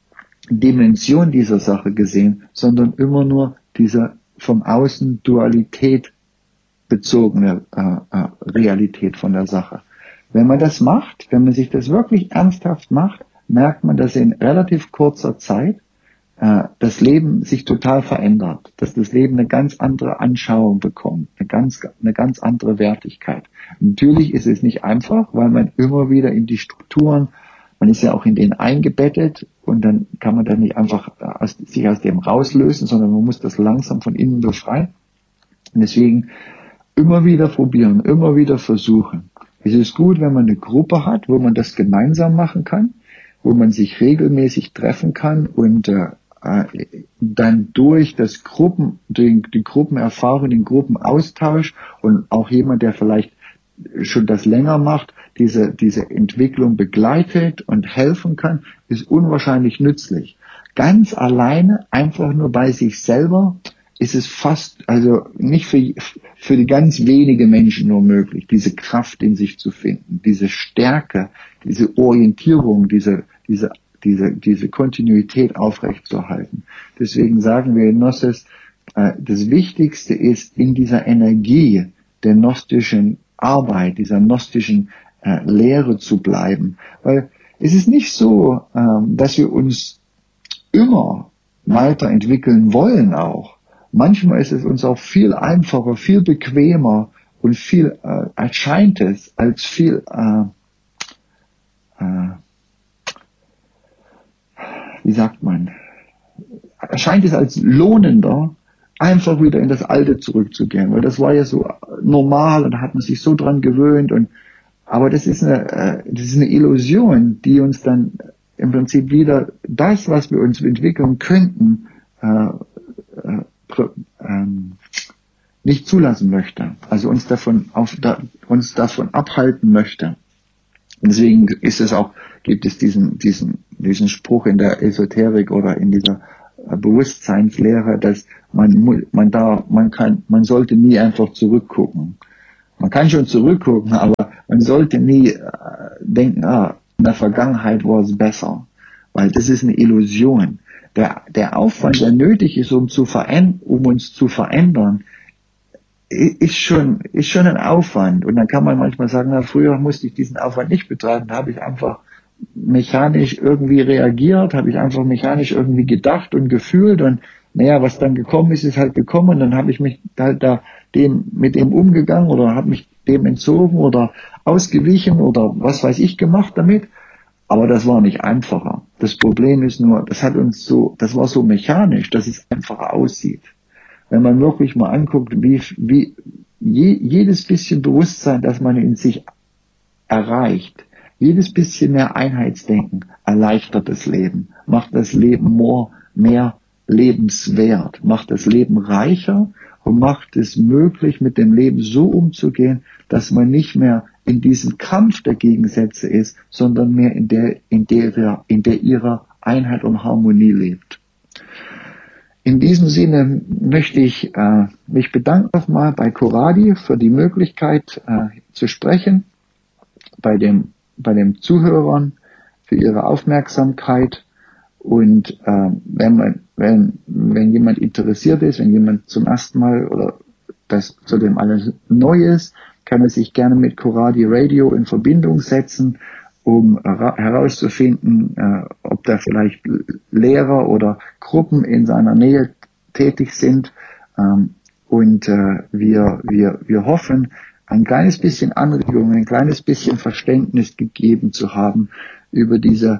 Dimension dieser Sache gesehen, sondern immer nur diese vom Außen Dualität bezogene äh, äh, Realität von der Sache. Wenn man das macht, wenn man sich das wirklich ernsthaft macht, merkt man, dass in relativ kurzer Zeit äh, das Leben sich total verändert, dass das Leben eine ganz andere Anschauung bekommt, eine ganz, eine ganz andere Wertigkeit. Natürlich ist es nicht einfach, weil man immer wieder in die Strukturen, man ist ja auch in denen eingebettet und dann kann man dann nicht einfach aus, sich aus dem rauslösen, sondern man muss das langsam von innen befreien. Und deswegen immer wieder probieren, immer wieder versuchen. Es ist gut, wenn man eine Gruppe hat, wo man das gemeinsam machen kann, wo man sich regelmäßig treffen kann und äh, dann durch das Gruppen, den, die Gruppenerfahrung, den Gruppenaustausch und auch jemand, der vielleicht schon das länger macht, diese, diese Entwicklung begleitet und helfen kann, ist unwahrscheinlich nützlich. Ganz alleine, einfach nur bei sich selber, ist es fast, also nicht für, für die ganz wenige Menschen nur möglich, diese Kraft in sich zu finden, diese Stärke, diese Orientierung, diese, diese, diese, diese Kontinuität aufrechtzuerhalten. Deswegen sagen wir in Gnosis, äh, das Wichtigste ist, in dieser Energie der gnostischen Arbeit, dieser gnostischen äh, Lehre zu bleiben. Weil es ist nicht so, ähm, dass wir uns immer weiterentwickeln wollen auch. Manchmal ist es uns auch viel einfacher, viel bequemer und viel äh, erscheint es als viel äh, äh, wie sagt man, erscheint es als lohnender, einfach wieder in das Alte zurückzugehen, weil das war ja so normal und da hat man sich so dran gewöhnt und aber das ist eine, äh, das ist eine Illusion, die uns dann im Prinzip wieder das, was wir uns entwickeln könnten, äh, äh, ähm, nicht zulassen möchte, also uns davon auf, da, uns davon abhalten möchte. Und deswegen ist es auch, gibt es diesen, diesen, diesen Spruch in der Esoterik oder in dieser Bewusstseinslehre, dass man, man da, man kann, man sollte nie einfach zurückgucken. Man kann schon zurückgucken, aber man sollte nie äh, denken, ah, in der Vergangenheit war es besser. Weil das ist eine Illusion. Der, der Aufwand, der nötig ist, um zu verändern, um uns zu verändern, ist schon, ist schon ein Aufwand. Und dann kann man manchmal sagen, na, früher musste ich diesen Aufwand nicht betreiben, da habe ich einfach mechanisch irgendwie reagiert, habe ich einfach mechanisch irgendwie gedacht und gefühlt und naja, was dann gekommen ist, ist halt gekommen und dann habe ich mich halt da dem, mit dem umgegangen oder habe mich dem entzogen oder ausgewichen oder was weiß ich gemacht damit. Aber das war nicht einfacher. Das Problem ist nur, das hat uns so, das war so mechanisch, dass es einfacher aussieht. Wenn man wirklich mal anguckt, wie, wie je, jedes bisschen Bewusstsein, das man in sich erreicht, jedes bisschen mehr Einheitsdenken erleichtert das Leben, macht das Leben more, mehr lebenswert, macht das Leben reicher und macht es möglich, mit dem Leben so umzugehen, dass man nicht mehr in diesem Kampf der Gegensätze ist, sondern mehr in der, in der, in der ihrer Einheit und Harmonie lebt. In diesem Sinne möchte ich äh, mich bedanken nochmal bei Coradi für die Möglichkeit äh, zu sprechen, bei dem bei den Zuhörern für ihre Aufmerksamkeit und äh, wenn man wenn wenn jemand interessiert ist, wenn jemand zum ersten Mal oder das zu dem alles neu ist, kann er sich gerne mit Coradi Radio in Verbindung setzen, um herauszufinden, äh, ob da vielleicht Lehrer oder Gruppen in seiner Nähe tätig sind. Ähm, und äh, wir, wir, wir hoffen, ein kleines bisschen Anregung, ein kleines bisschen Verständnis gegeben zu haben über diese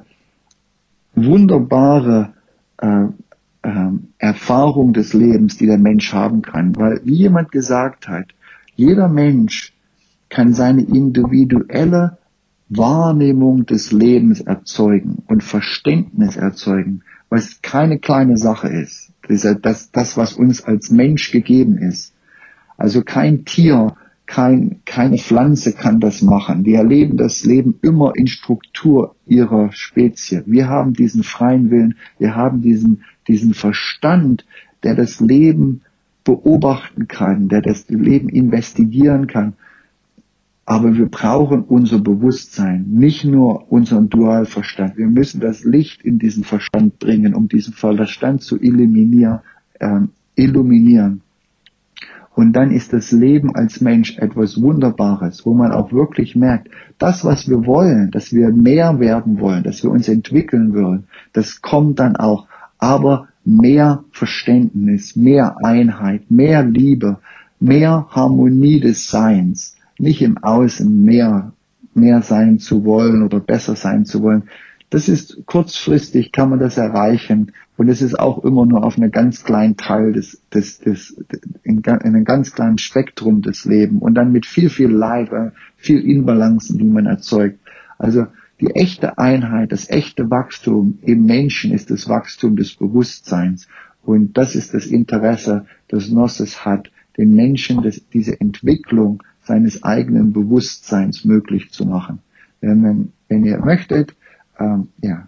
wunderbare äh, äh, Erfahrung des Lebens, die der Mensch haben kann. Weil, wie jemand gesagt hat, jeder Mensch kann seine individuelle Wahrnehmung des Lebens erzeugen und Verständnis erzeugen, was keine kleine Sache ist. Das ist das, das, was uns als Mensch gegeben ist. Also kein Tier, kein, keine Pflanze kann das machen. Die erleben das Leben immer in Struktur ihrer Spezie. Wir haben diesen freien Willen, wir haben diesen, diesen Verstand, der das Leben beobachten kann, der das Leben investigieren kann. Aber wir brauchen unser Bewusstsein, nicht nur unseren Dualverstand. Wir müssen das Licht in diesen Verstand bringen, um diesen Verstand zu illuminieren, äh, illuminieren. Und dann ist das Leben als Mensch etwas Wunderbares, wo man auch wirklich merkt, das, was wir wollen, dass wir mehr werden wollen, dass wir uns entwickeln wollen, das kommt dann auch. Aber mehr Verständnis, mehr Einheit, mehr Liebe, mehr Harmonie des Seins. Nicht im Außen mehr, mehr sein zu wollen oder besser sein zu wollen. Das ist kurzfristig, kann man das erreichen. Und es ist auch immer nur auf einem ganz kleinen Teil des, des, des, in, in einem ganz kleinen Spektrum des Lebens. Und dann mit viel, viel Leid, viel Inbalancen, die man erzeugt. Also die echte Einheit, das echte Wachstum im Menschen ist das Wachstum des Bewusstseins. Und das ist das Interesse, das Gnosis hat, den Menschen das, diese Entwicklung seines eigenen Bewusstseins möglich zu machen. Wenn, man, wenn ihr möchtet, ähm, ja,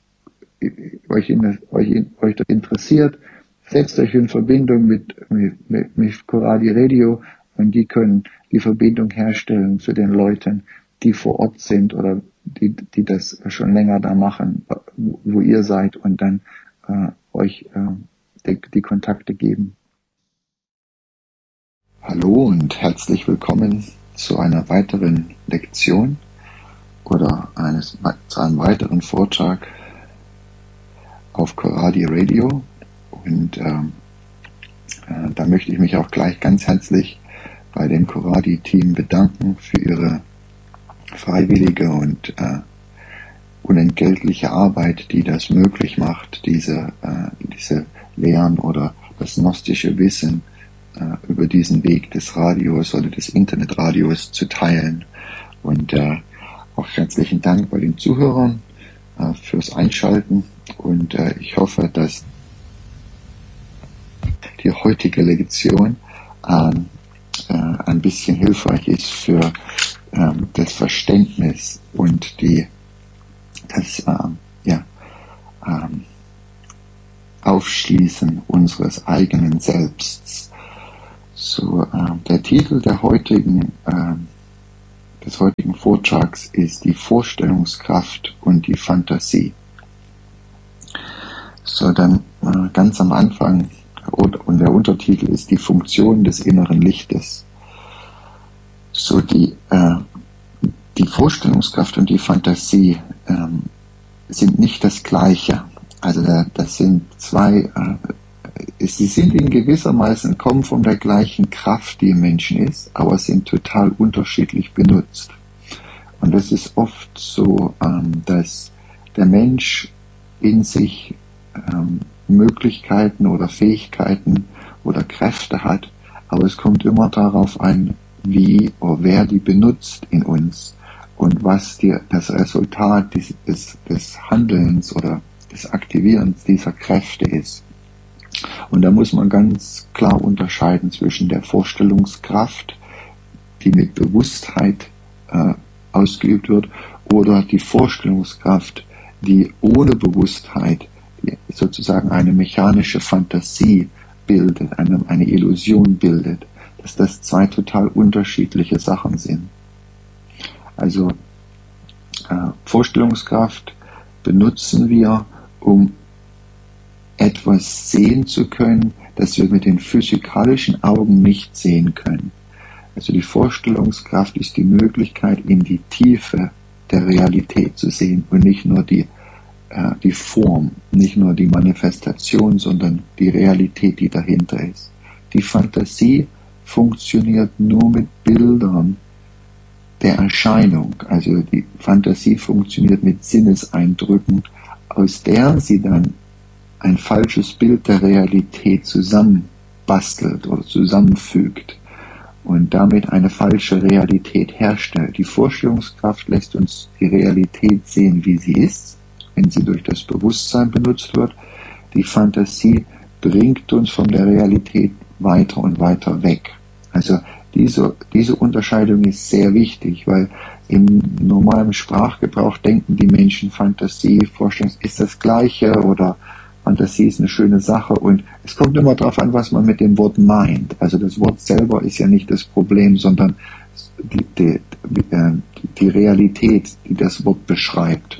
euch, in, euch, euch das interessiert, setzt euch in Verbindung mit, mit, mit, mit Coradi Radio und die können die Verbindung herstellen zu den Leuten, die vor Ort sind oder die, die das schon länger da machen, wo ihr seid und dann äh, euch äh, die, die Kontakte geben. Hallo und herzlich willkommen zu einer weiteren Lektion oder eines, zu einem weiteren Vortrag auf Coradi Radio. Und ähm, äh, da möchte ich mich auch gleich ganz herzlich bei dem Coradi-Team bedanken für ihre freiwillige und äh, unentgeltliche Arbeit, die das möglich macht, diese, äh, diese Lehren oder das gnostische Wissen über diesen Weg des Radios oder des Internetradios zu teilen. Und äh, auch herzlichen Dank bei den Zuhörern äh, fürs Einschalten und äh, ich hoffe, dass die heutige Lektion äh, äh, ein bisschen hilfreich ist für ähm, das Verständnis und die das ähm, ja, ähm, Aufschließen unseres eigenen Selbsts. So, äh, der Titel der heutigen, äh, des heutigen Vortrags ist die Vorstellungskraft und die Fantasie. So, dann äh, ganz am Anfang, und, und der Untertitel ist die Funktion des inneren Lichtes. So, die, äh, die Vorstellungskraft und die Fantasie ähm, sind nicht das Gleiche. Also das sind zwei, äh, sie sind in gewissermaßen, kommen von der gleichen Kraft, die im Menschen ist, aber sind total unterschiedlich benutzt. Und es ist oft so, ähm, dass der Mensch in sich ähm, Möglichkeiten oder Fähigkeiten oder Kräfte hat, aber es kommt immer darauf an, wie oder wer die benutzt in uns und was die, das Resultat des, des, des Handelns oder des Aktivierens dieser Kräfte ist. Und da muss man ganz klar unterscheiden zwischen der Vorstellungskraft, die mit Bewusstheit äh, ausgeübt wird, oder die Vorstellungskraft, die ohne Bewusstheit die sozusagen eine mechanische Fantasie bildet, eine, eine Illusion bildet, dass das zwei total unterschiedliche Sachen sind. Also äh, Vorstellungskraft benutzen wir, um etwas sehen zu können, das wir mit den physikalischen Augen nicht sehen können. Also die Vorstellungskraft ist die Möglichkeit, in die Tiefe der Realität zu sehen und nicht nur die, äh, die Form, nicht nur die Manifestation, sondern die Realität, die dahinter ist. Die Fantasie funktioniert nur mit Bildern der Erscheinung. Also die Fantasie funktioniert mit Sinneseindrücken, aus der sie dann ein falsches Bild der Realität zusammenbastelt oder zusammenfügt und damit eine falsche Realität herstellt. Die Vorstellungskraft lässt uns die Realität sehen, wie sie ist, wenn sie durch das Bewusstsein benutzt wird. Die Fantasie bringt uns von der Realität weiter und weiter weg. Also diese, diese Unterscheidung ist sehr wichtig, weil im normalen Sprachgebrauch denken die Menschen, Fantasie, Vorstellung ist das Gleiche oder Fantasie ist eine schöne Sache und es kommt immer darauf an, was man mit dem Wort meint. Also das Wort selber ist ja nicht das Problem, sondern die, die, die Realität, die das Wort beschreibt.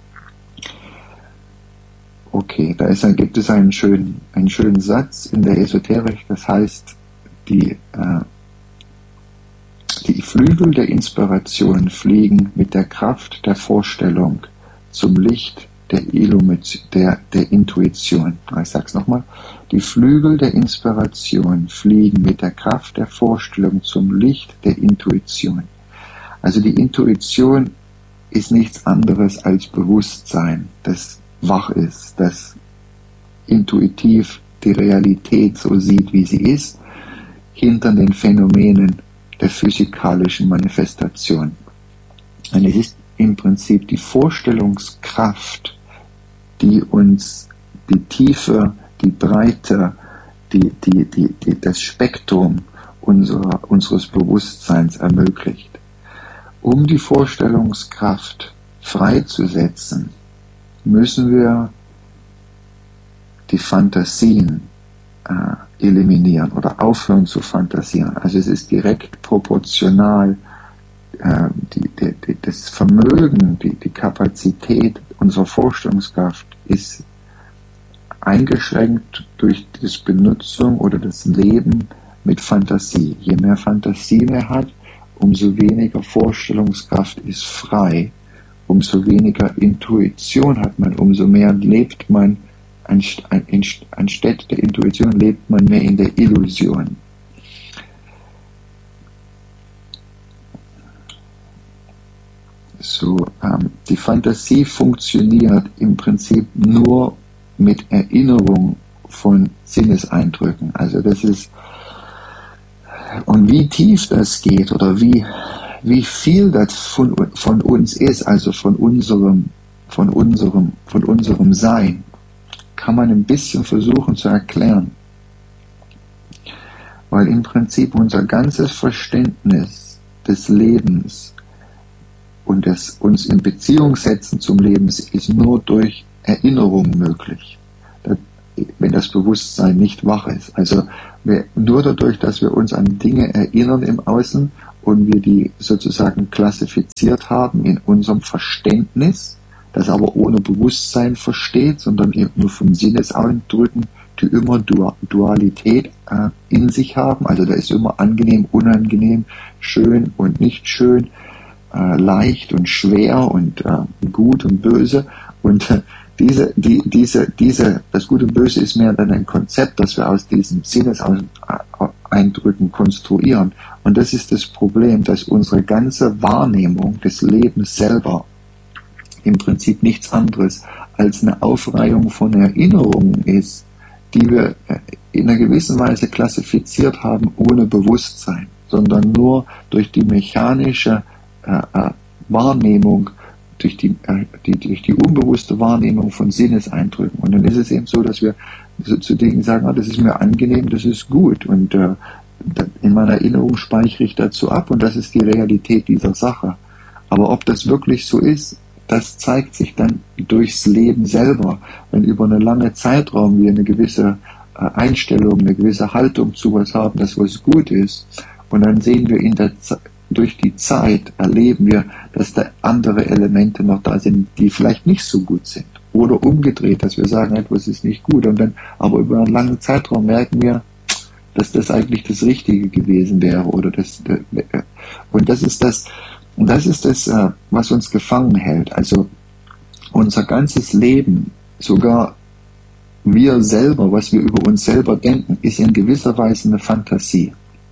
Okay, da ist, gibt es einen schönen, einen schönen Satz in der Esoterik, das heißt, die, äh, die Flügel der Inspiration fliegen mit der Kraft der Vorstellung zum Licht der, der, der Intuition. Ich sag's nochmal. Die Flügel der Inspiration fliegen mit der Kraft der Vorstellung zum Licht der Intuition. Also die Intuition ist nichts anderes als Bewusstsein, das wach ist, das intuitiv die Realität so sieht, wie sie ist, hinter den Phänomenen der physikalischen Manifestation. Und es ist im Prinzip die Vorstellungskraft, die uns die Tiefe, die Breite, die, die, die, die, das Spektrum unserer, unseres Bewusstseins ermöglicht. Um die Vorstellungskraft freizusetzen, müssen wir die Fantasien äh, eliminieren oder aufhören zu fantasieren. Also es ist direkt proportional äh, die, die, die, das Vermögen, die, die Kapazität unserer Vorstellungskraft ist eingeschränkt durch das Benutzung oder das Leben mit Fantasie. Je mehr Fantasie man hat, umso weniger Vorstellungskraft ist frei, umso weniger Intuition hat man, umso mehr lebt man, anstatt der Intuition lebt man mehr in der Illusion. So, ähm, die Fantasie funktioniert im Prinzip nur mit Erinnerung von Sinneseindrücken. Also das ist, und wie tief das geht oder wie, wie viel das von, von uns ist, also von unserem, von unserem, von unserem Sein, kann man ein bisschen versuchen zu erklären. weil im Prinzip unser ganzes Verständnis des Lebens und das uns in Beziehung setzen zum Leben ist nur durch Erinnerung möglich, wenn das Bewusstsein nicht wach ist. Also wir, nur dadurch, dass wir uns an Dinge erinnern im Außen und wir die sozusagen klassifiziert haben in unserem Verständnis, das aber ohne Bewusstsein versteht, sondern eben nur von Sinneseindrücken, die immer Dualität äh, in sich haben. Also da ist immer angenehm, unangenehm, schön und nicht schön, äh, leicht und schwer und äh, gut und böse. Und äh, diese, die, diese, diese, das Gute und Böse ist mehr dann ein Konzept, das wir aus diesen Sinneseindrücken konstruieren. Und das ist das Problem, dass unsere ganze Wahrnehmung des Lebens selber im Prinzip nichts anderes als eine Aufreihung von Erinnerungen ist, die wir in einer gewissen Weise klassifiziert haben ohne Bewusstsein, sondern nur durch die mechanische äh, äh, Wahrnehmung, durch die, äh, die, durch die unbewusste Wahrnehmung von Sinneseindrücken. Und dann ist es eben so, dass wir so zu Dingen sagen, ah, das ist mir angenehm, das ist gut. Und äh, in meiner Erinnerung speichere ich dazu ab und das ist die Realität dieser Sache. Aber ob das wirklich so ist, das zeigt sich dann durchs Leben selber, wenn über einen langen Zeitraum wir eine gewisse äh, Einstellung, eine gewisse Haltung zu was haben, dass was gut ist. Und dann sehen wir in der Ze- durch die Zeit, erleben wir, dass da andere Elemente noch da sind, die vielleicht nicht so gut sind. Oder umgedreht, dass wir sagen, etwas ist nicht gut. Und dann, aber über einen langen Zeitraum merken wir, dass das eigentlich das Richtige gewesen wäre. Oder das, äh, und das ist das, Und das ist das, was uns gefangen hält. Also unser ganzes Leben, sogar wir selber, was wir über uns selber denken, ist in gewisser Weise eine Fantasie.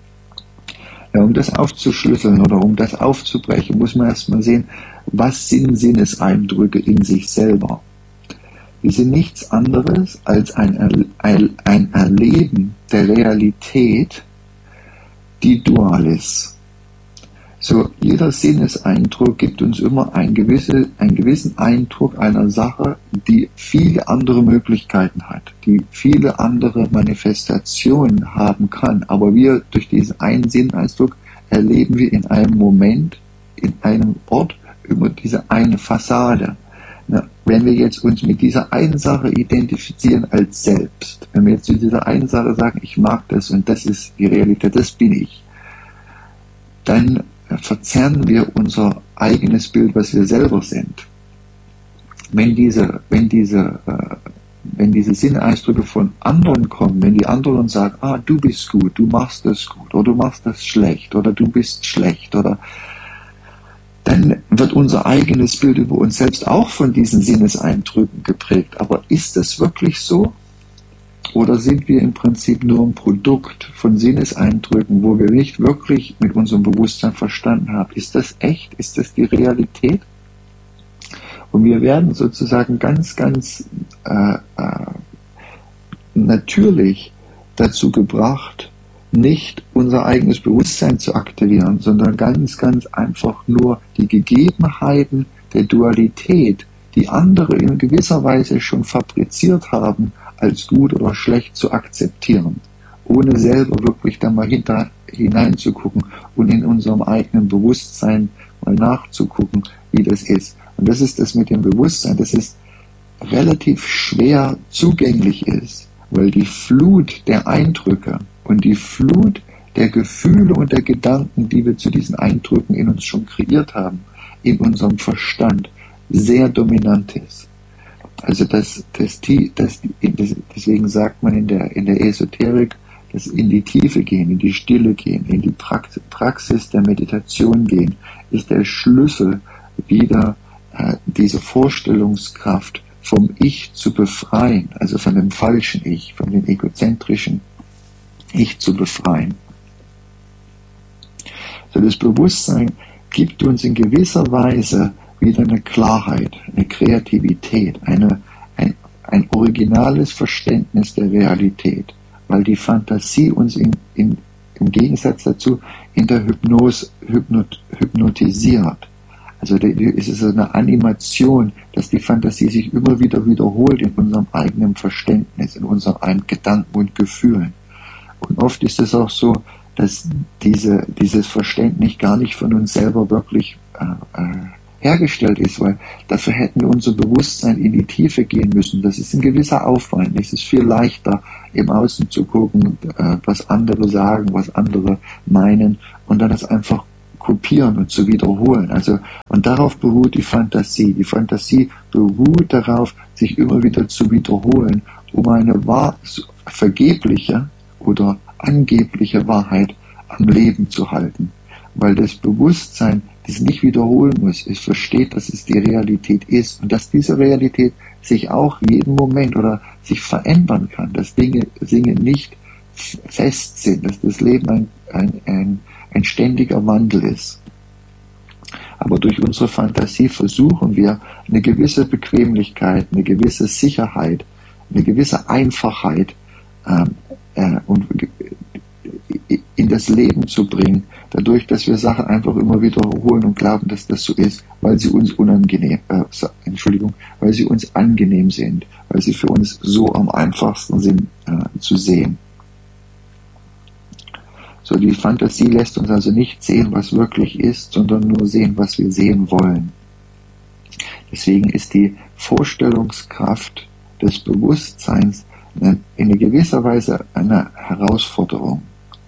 Ja, um das aufzuschlüsseln oder um das aufzubrechen, muss man erstmal sehen, was sind Sinneseindrücke in sich selber. Die sind nichts anderes als ein, ein, ein Erleben der Realität, die dual ist. So, jeder Sinneseindruck gibt uns immer ein gewisse, einen gewissen Eindruck einer Sache, die viele andere Möglichkeiten hat, die viele andere Manifestationen haben kann. Aber wir, durch diesen einen Sinneseindruck, erleben wir in einem Moment, in einem Ort, über diese eine Fassade. Na, wenn wir jetzt uns mit dieser einen Sache identifizieren als Selbst, wenn wir jetzt zu dieser einen Sache sagen, ich mag das und das ist die Realität, das bin ich, dann verzerren wir unser eigenes Bild, was wir selber sind. Wenn diese, wenn diese, äh, wenn diese Sinneseindrücke von anderen kommen, wenn die anderen sagen, ah, du bist gut, du machst das gut, oder du machst das schlecht, oder du bist schlecht, oder dann wird unser eigenes Bild über uns selbst auch von diesen Sinneseindrücken geprägt. Aber ist das wirklich so? Oder sind wir im Prinzip nur ein Produkt von Sinneseindrücken, wo wir nicht wirklich mit unserem Bewusstsein verstanden haben? Ist das echt? Ist das die Realität? Und wir werden sozusagen ganz, ganz äh, äh, natürlich dazu gebracht, nicht unser eigenes Bewusstsein zu aktivieren, sondern ganz, ganz einfach nur die Gegebenheiten der Dualität, die andere in gewisser Weise schon fabriziert haben, als gut oder schlecht zu akzeptieren, ohne selber wirklich da mal hinter, hineinzugucken und in unserem eigenen Bewusstsein mal nachzugucken, wie das ist. Und das ist das mit dem Bewusstsein, dass es relativ schwer zugänglich ist, weil die Flut der Eindrücke und die Flut der Gefühle und der Gedanken, die wir zu diesen Eindrücken in uns schon kreiert haben, in unserem Verstand, sehr dominant ist. Also das, das, das, deswegen sagt man in der, in der Esoterik, das in die Tiefe gehen, in die Stille gehen, in die Praxis der Meditation gehen, ist der Schlüssel, wieder äh, diese Vorstellungskraft vom Ich zu befreien, also von dem falschen Ich, von dem egozentrischen Ich zu befreien. So, das Bewusstsein gibt uns in gewisser Weise wieder eine Klarheit, eine Kreativität, eine, ein, ein originales Verständnis der Realität, weil die Fantasie uns in, in, im Gegensatz dazu in der Hypnose hypnot, hypnotisiert. Also da ist es eine Animation, dass die Fantasie sich immer wieder wiederholt in unserem eigenen Verständnis, in unseren Gedanken und Gefühlen. Und oft ist es auch so, dass diese, dieses Verständnis gar nicht von uns selber wirklich äh, äh, hergestellt ist, weil dafür hätten wir unser Bewusstsein in die Tiefe gehen müssen. Das ist ein gewisser Aufwand. Es ist viel leichter, im Außen zu gucken, äh, was andere sagen, was andere meinen und dann das einfach kopieren und zu wiederholen. Also, und darauf beruht die Fantasie. Die Fantasie beruht darauf, sich immer wieder zu wiederholen, um eine wahr, vergebliche oder angebliche Wahrheit am Leben zu halten. Weil das Bewusstsein das nicht wiederholen muss, es versteht, dass es die Realität ist und dass diese Realität sich auch jeden Moment oder sich verändern kann, dass Dinge, Dinge nicht fest sind, dass das Leben ein, ein, ein, ein ständiger Wandel ist. Aber durch unsere Fantasie versuchen wir, eine gewisse Bequemlichkeit, eine gewisse Sicherheit, eine gewisse Einfachheit ähm, äh, und in das Leben zu bringen, dadurch, dass wir Sachen einfach immer wiederholen und glauben, dass das so ist, weil sie uns unangenehm, äh, Entschuldigung, weil sie uns angenehm sind, weil sie für uns so am einfachsten sind äh, zu sehen. So, die Fantasie lässt uns also nicht sehen, was wirklich ist, sondern nur sehen, was wir sehen wollen. Deswegen ist die Vorstellungskraft des Bewusstseins in gewisser Weise eine Herausforderung.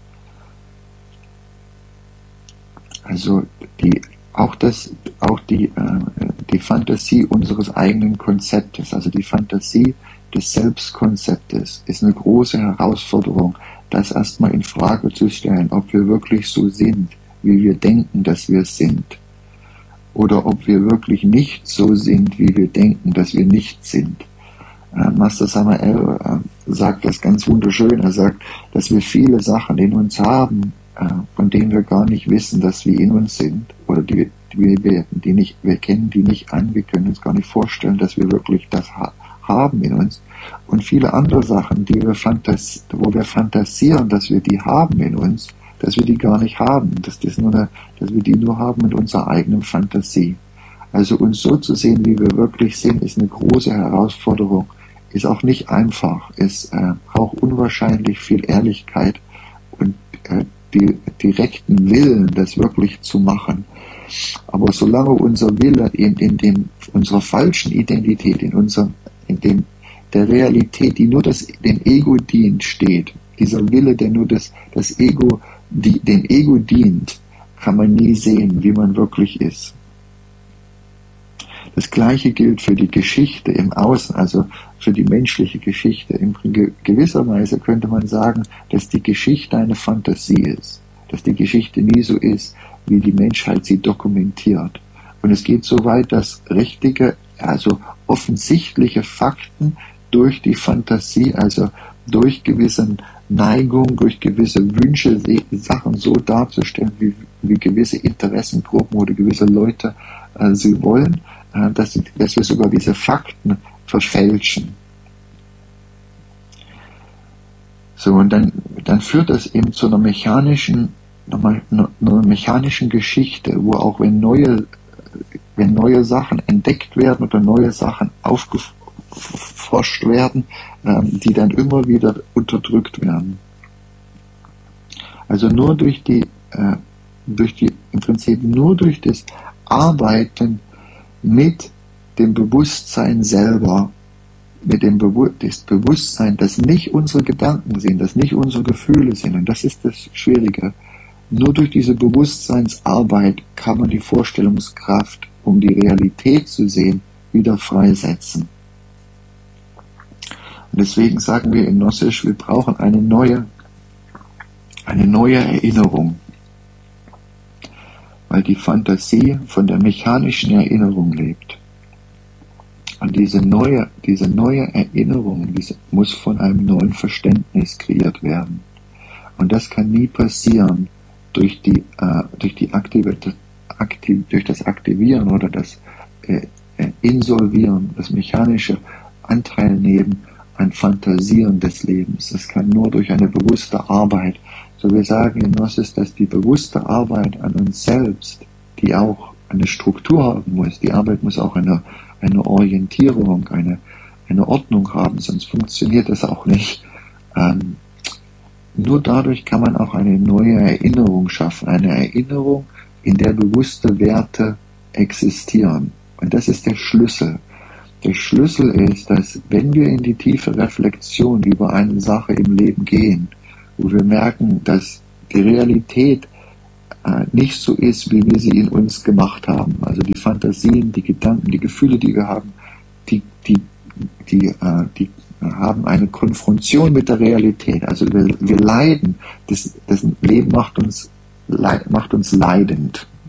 Also die, auch das, auch die, äh, die Fantasie unseres eigenen Konzeptes, also die Fantasie des Selbstkonzeptes, ist eine große Herausforderung, das erstmal in Frage zu stellen, ob wir wirklich so sind, wie wir denken, dass wir sind, oder ob wir wirklich nicht so sind, wie wir denken, dass wir nicht sind. Äh, Master Samael äh, sagt das ganz wunderschön. Er sagt, dass wir viele Sachen in uns haben, von denen wir gar nicht wissen, dass sie in uns sind, oder die, die wir, die nicht, wir kennen die nicht an, wir können uns gar nicht vorstellen, dass wir wirklich das ha- haben in uns. Und viele andere Sachen, die wir fantas- wo wir fantasieren, dass wir die haben in uns, dass wir die gar nicht haben, dass, das nur eine, dass wir die nur haben mit unserer eigenen Fantasie. Also uns so zu sehen, wie wir wirklich sind, ist eine große Herausforderung, ist auch nicht einfach, es äh, braucht unwahrscheinlich viel Ehrlichkeit und äh, die direkten Willen, das wirklich zu machen. Aber solange unser Wille in, in dem, unserer falschen Identität, in unserem, in dem, der Realität, die nur das, dem Ego dient, steht, dieser Wille, der nur das, das Ego, die, dem Ego dient, kann man nie sehen, wie man wirklich ist. Das Gleiche gilt für die Geschichte im Außen, also für die menschliche Geschichte. In gewisser Weise könnte man sagen, dass die Geschichte eine Fantasie ist, dass die Geschichte nie so ist, wie die Menschheit sie dokumentiert. Und es geht so weit, dass richtige, also offensichtliche Fakten durch die Fantasie, also durch gewisse Neigung, durch gewisse Wünsche, Sachen so darzustellen, wie, wie gewisse Interessengruppen oder gewisse Leute äh, sie wollen, äh, dass, dass wir sogar diese Fakten verfälschen. So, und dann, dann führt das eben zu einer mechanischen, einer, einer mechanischen Geschichte, wo auch wenn neue, wenn neue Sachen entdeckt werden oder neue Sachen aufgeforscht werden, ähm, die dann immer wieder unterdrückt werden. Also nur durch die, äh, durch die, im Prinzip nur durch das Arbeiten mit dem Bewusstsein selber, mit dem Bewu- das Bewusstsein, das nicht unsere Gedanken sind, das nicht unsere Gefühle sind, und das ist das Schwierige. Nur durch diese Bewusstseinsarbeit kann man die Vorstellungskraft, um die Realität zu sehen, wieder freisetzen. Und deswegen sagen wir in Gnostisch, wir brauchen eine neue, eine neue Erinnerung. Weil die Fantasie von der mechanischen Erinnerung lebt. Und diese neue, diese neue Erinnerung, diese muss von einem neuen Verständnis kreiert werden. Und das kann nie passieren durch die, äh, durch die Aktiv- Aktiv- durch das Aktivieren oder das äh, Insolvieren, das mechanische Anteilnehmen an Fantasieren des Lebens. Das kann nur durch eine bewusste Arbeit. So wir sagen in Gnosis, dass die bewusste Arbeit an uns selbst, die auch eine Struktur haben muss, die Arbeit muss auch eine, eine Orientierung, eine, eine Ordnung haben, sonst funktioniert das auch nicht. Ähm, nur dadurch kann man auch eine neue Erinnerung schaffen, eine Erinnerung, in der bewusste Werte existieren. Und das ist der Schlüssel. Der Schlüssel ist, dass wenn wir in die tiefe Reflexion über eine Sache im Leben gehen, wo wir merken, dass die Realität äh, nicht so ist, wie wir sie in uns gemacht haben, also die Fantasien, die Gedanken, die Gefühle, die wir haben, die, die, die, äh, die haben eine Konfrontation mit der Realität. Also wir, wir leiden, das, das Leben macht uns, macht uns leidend.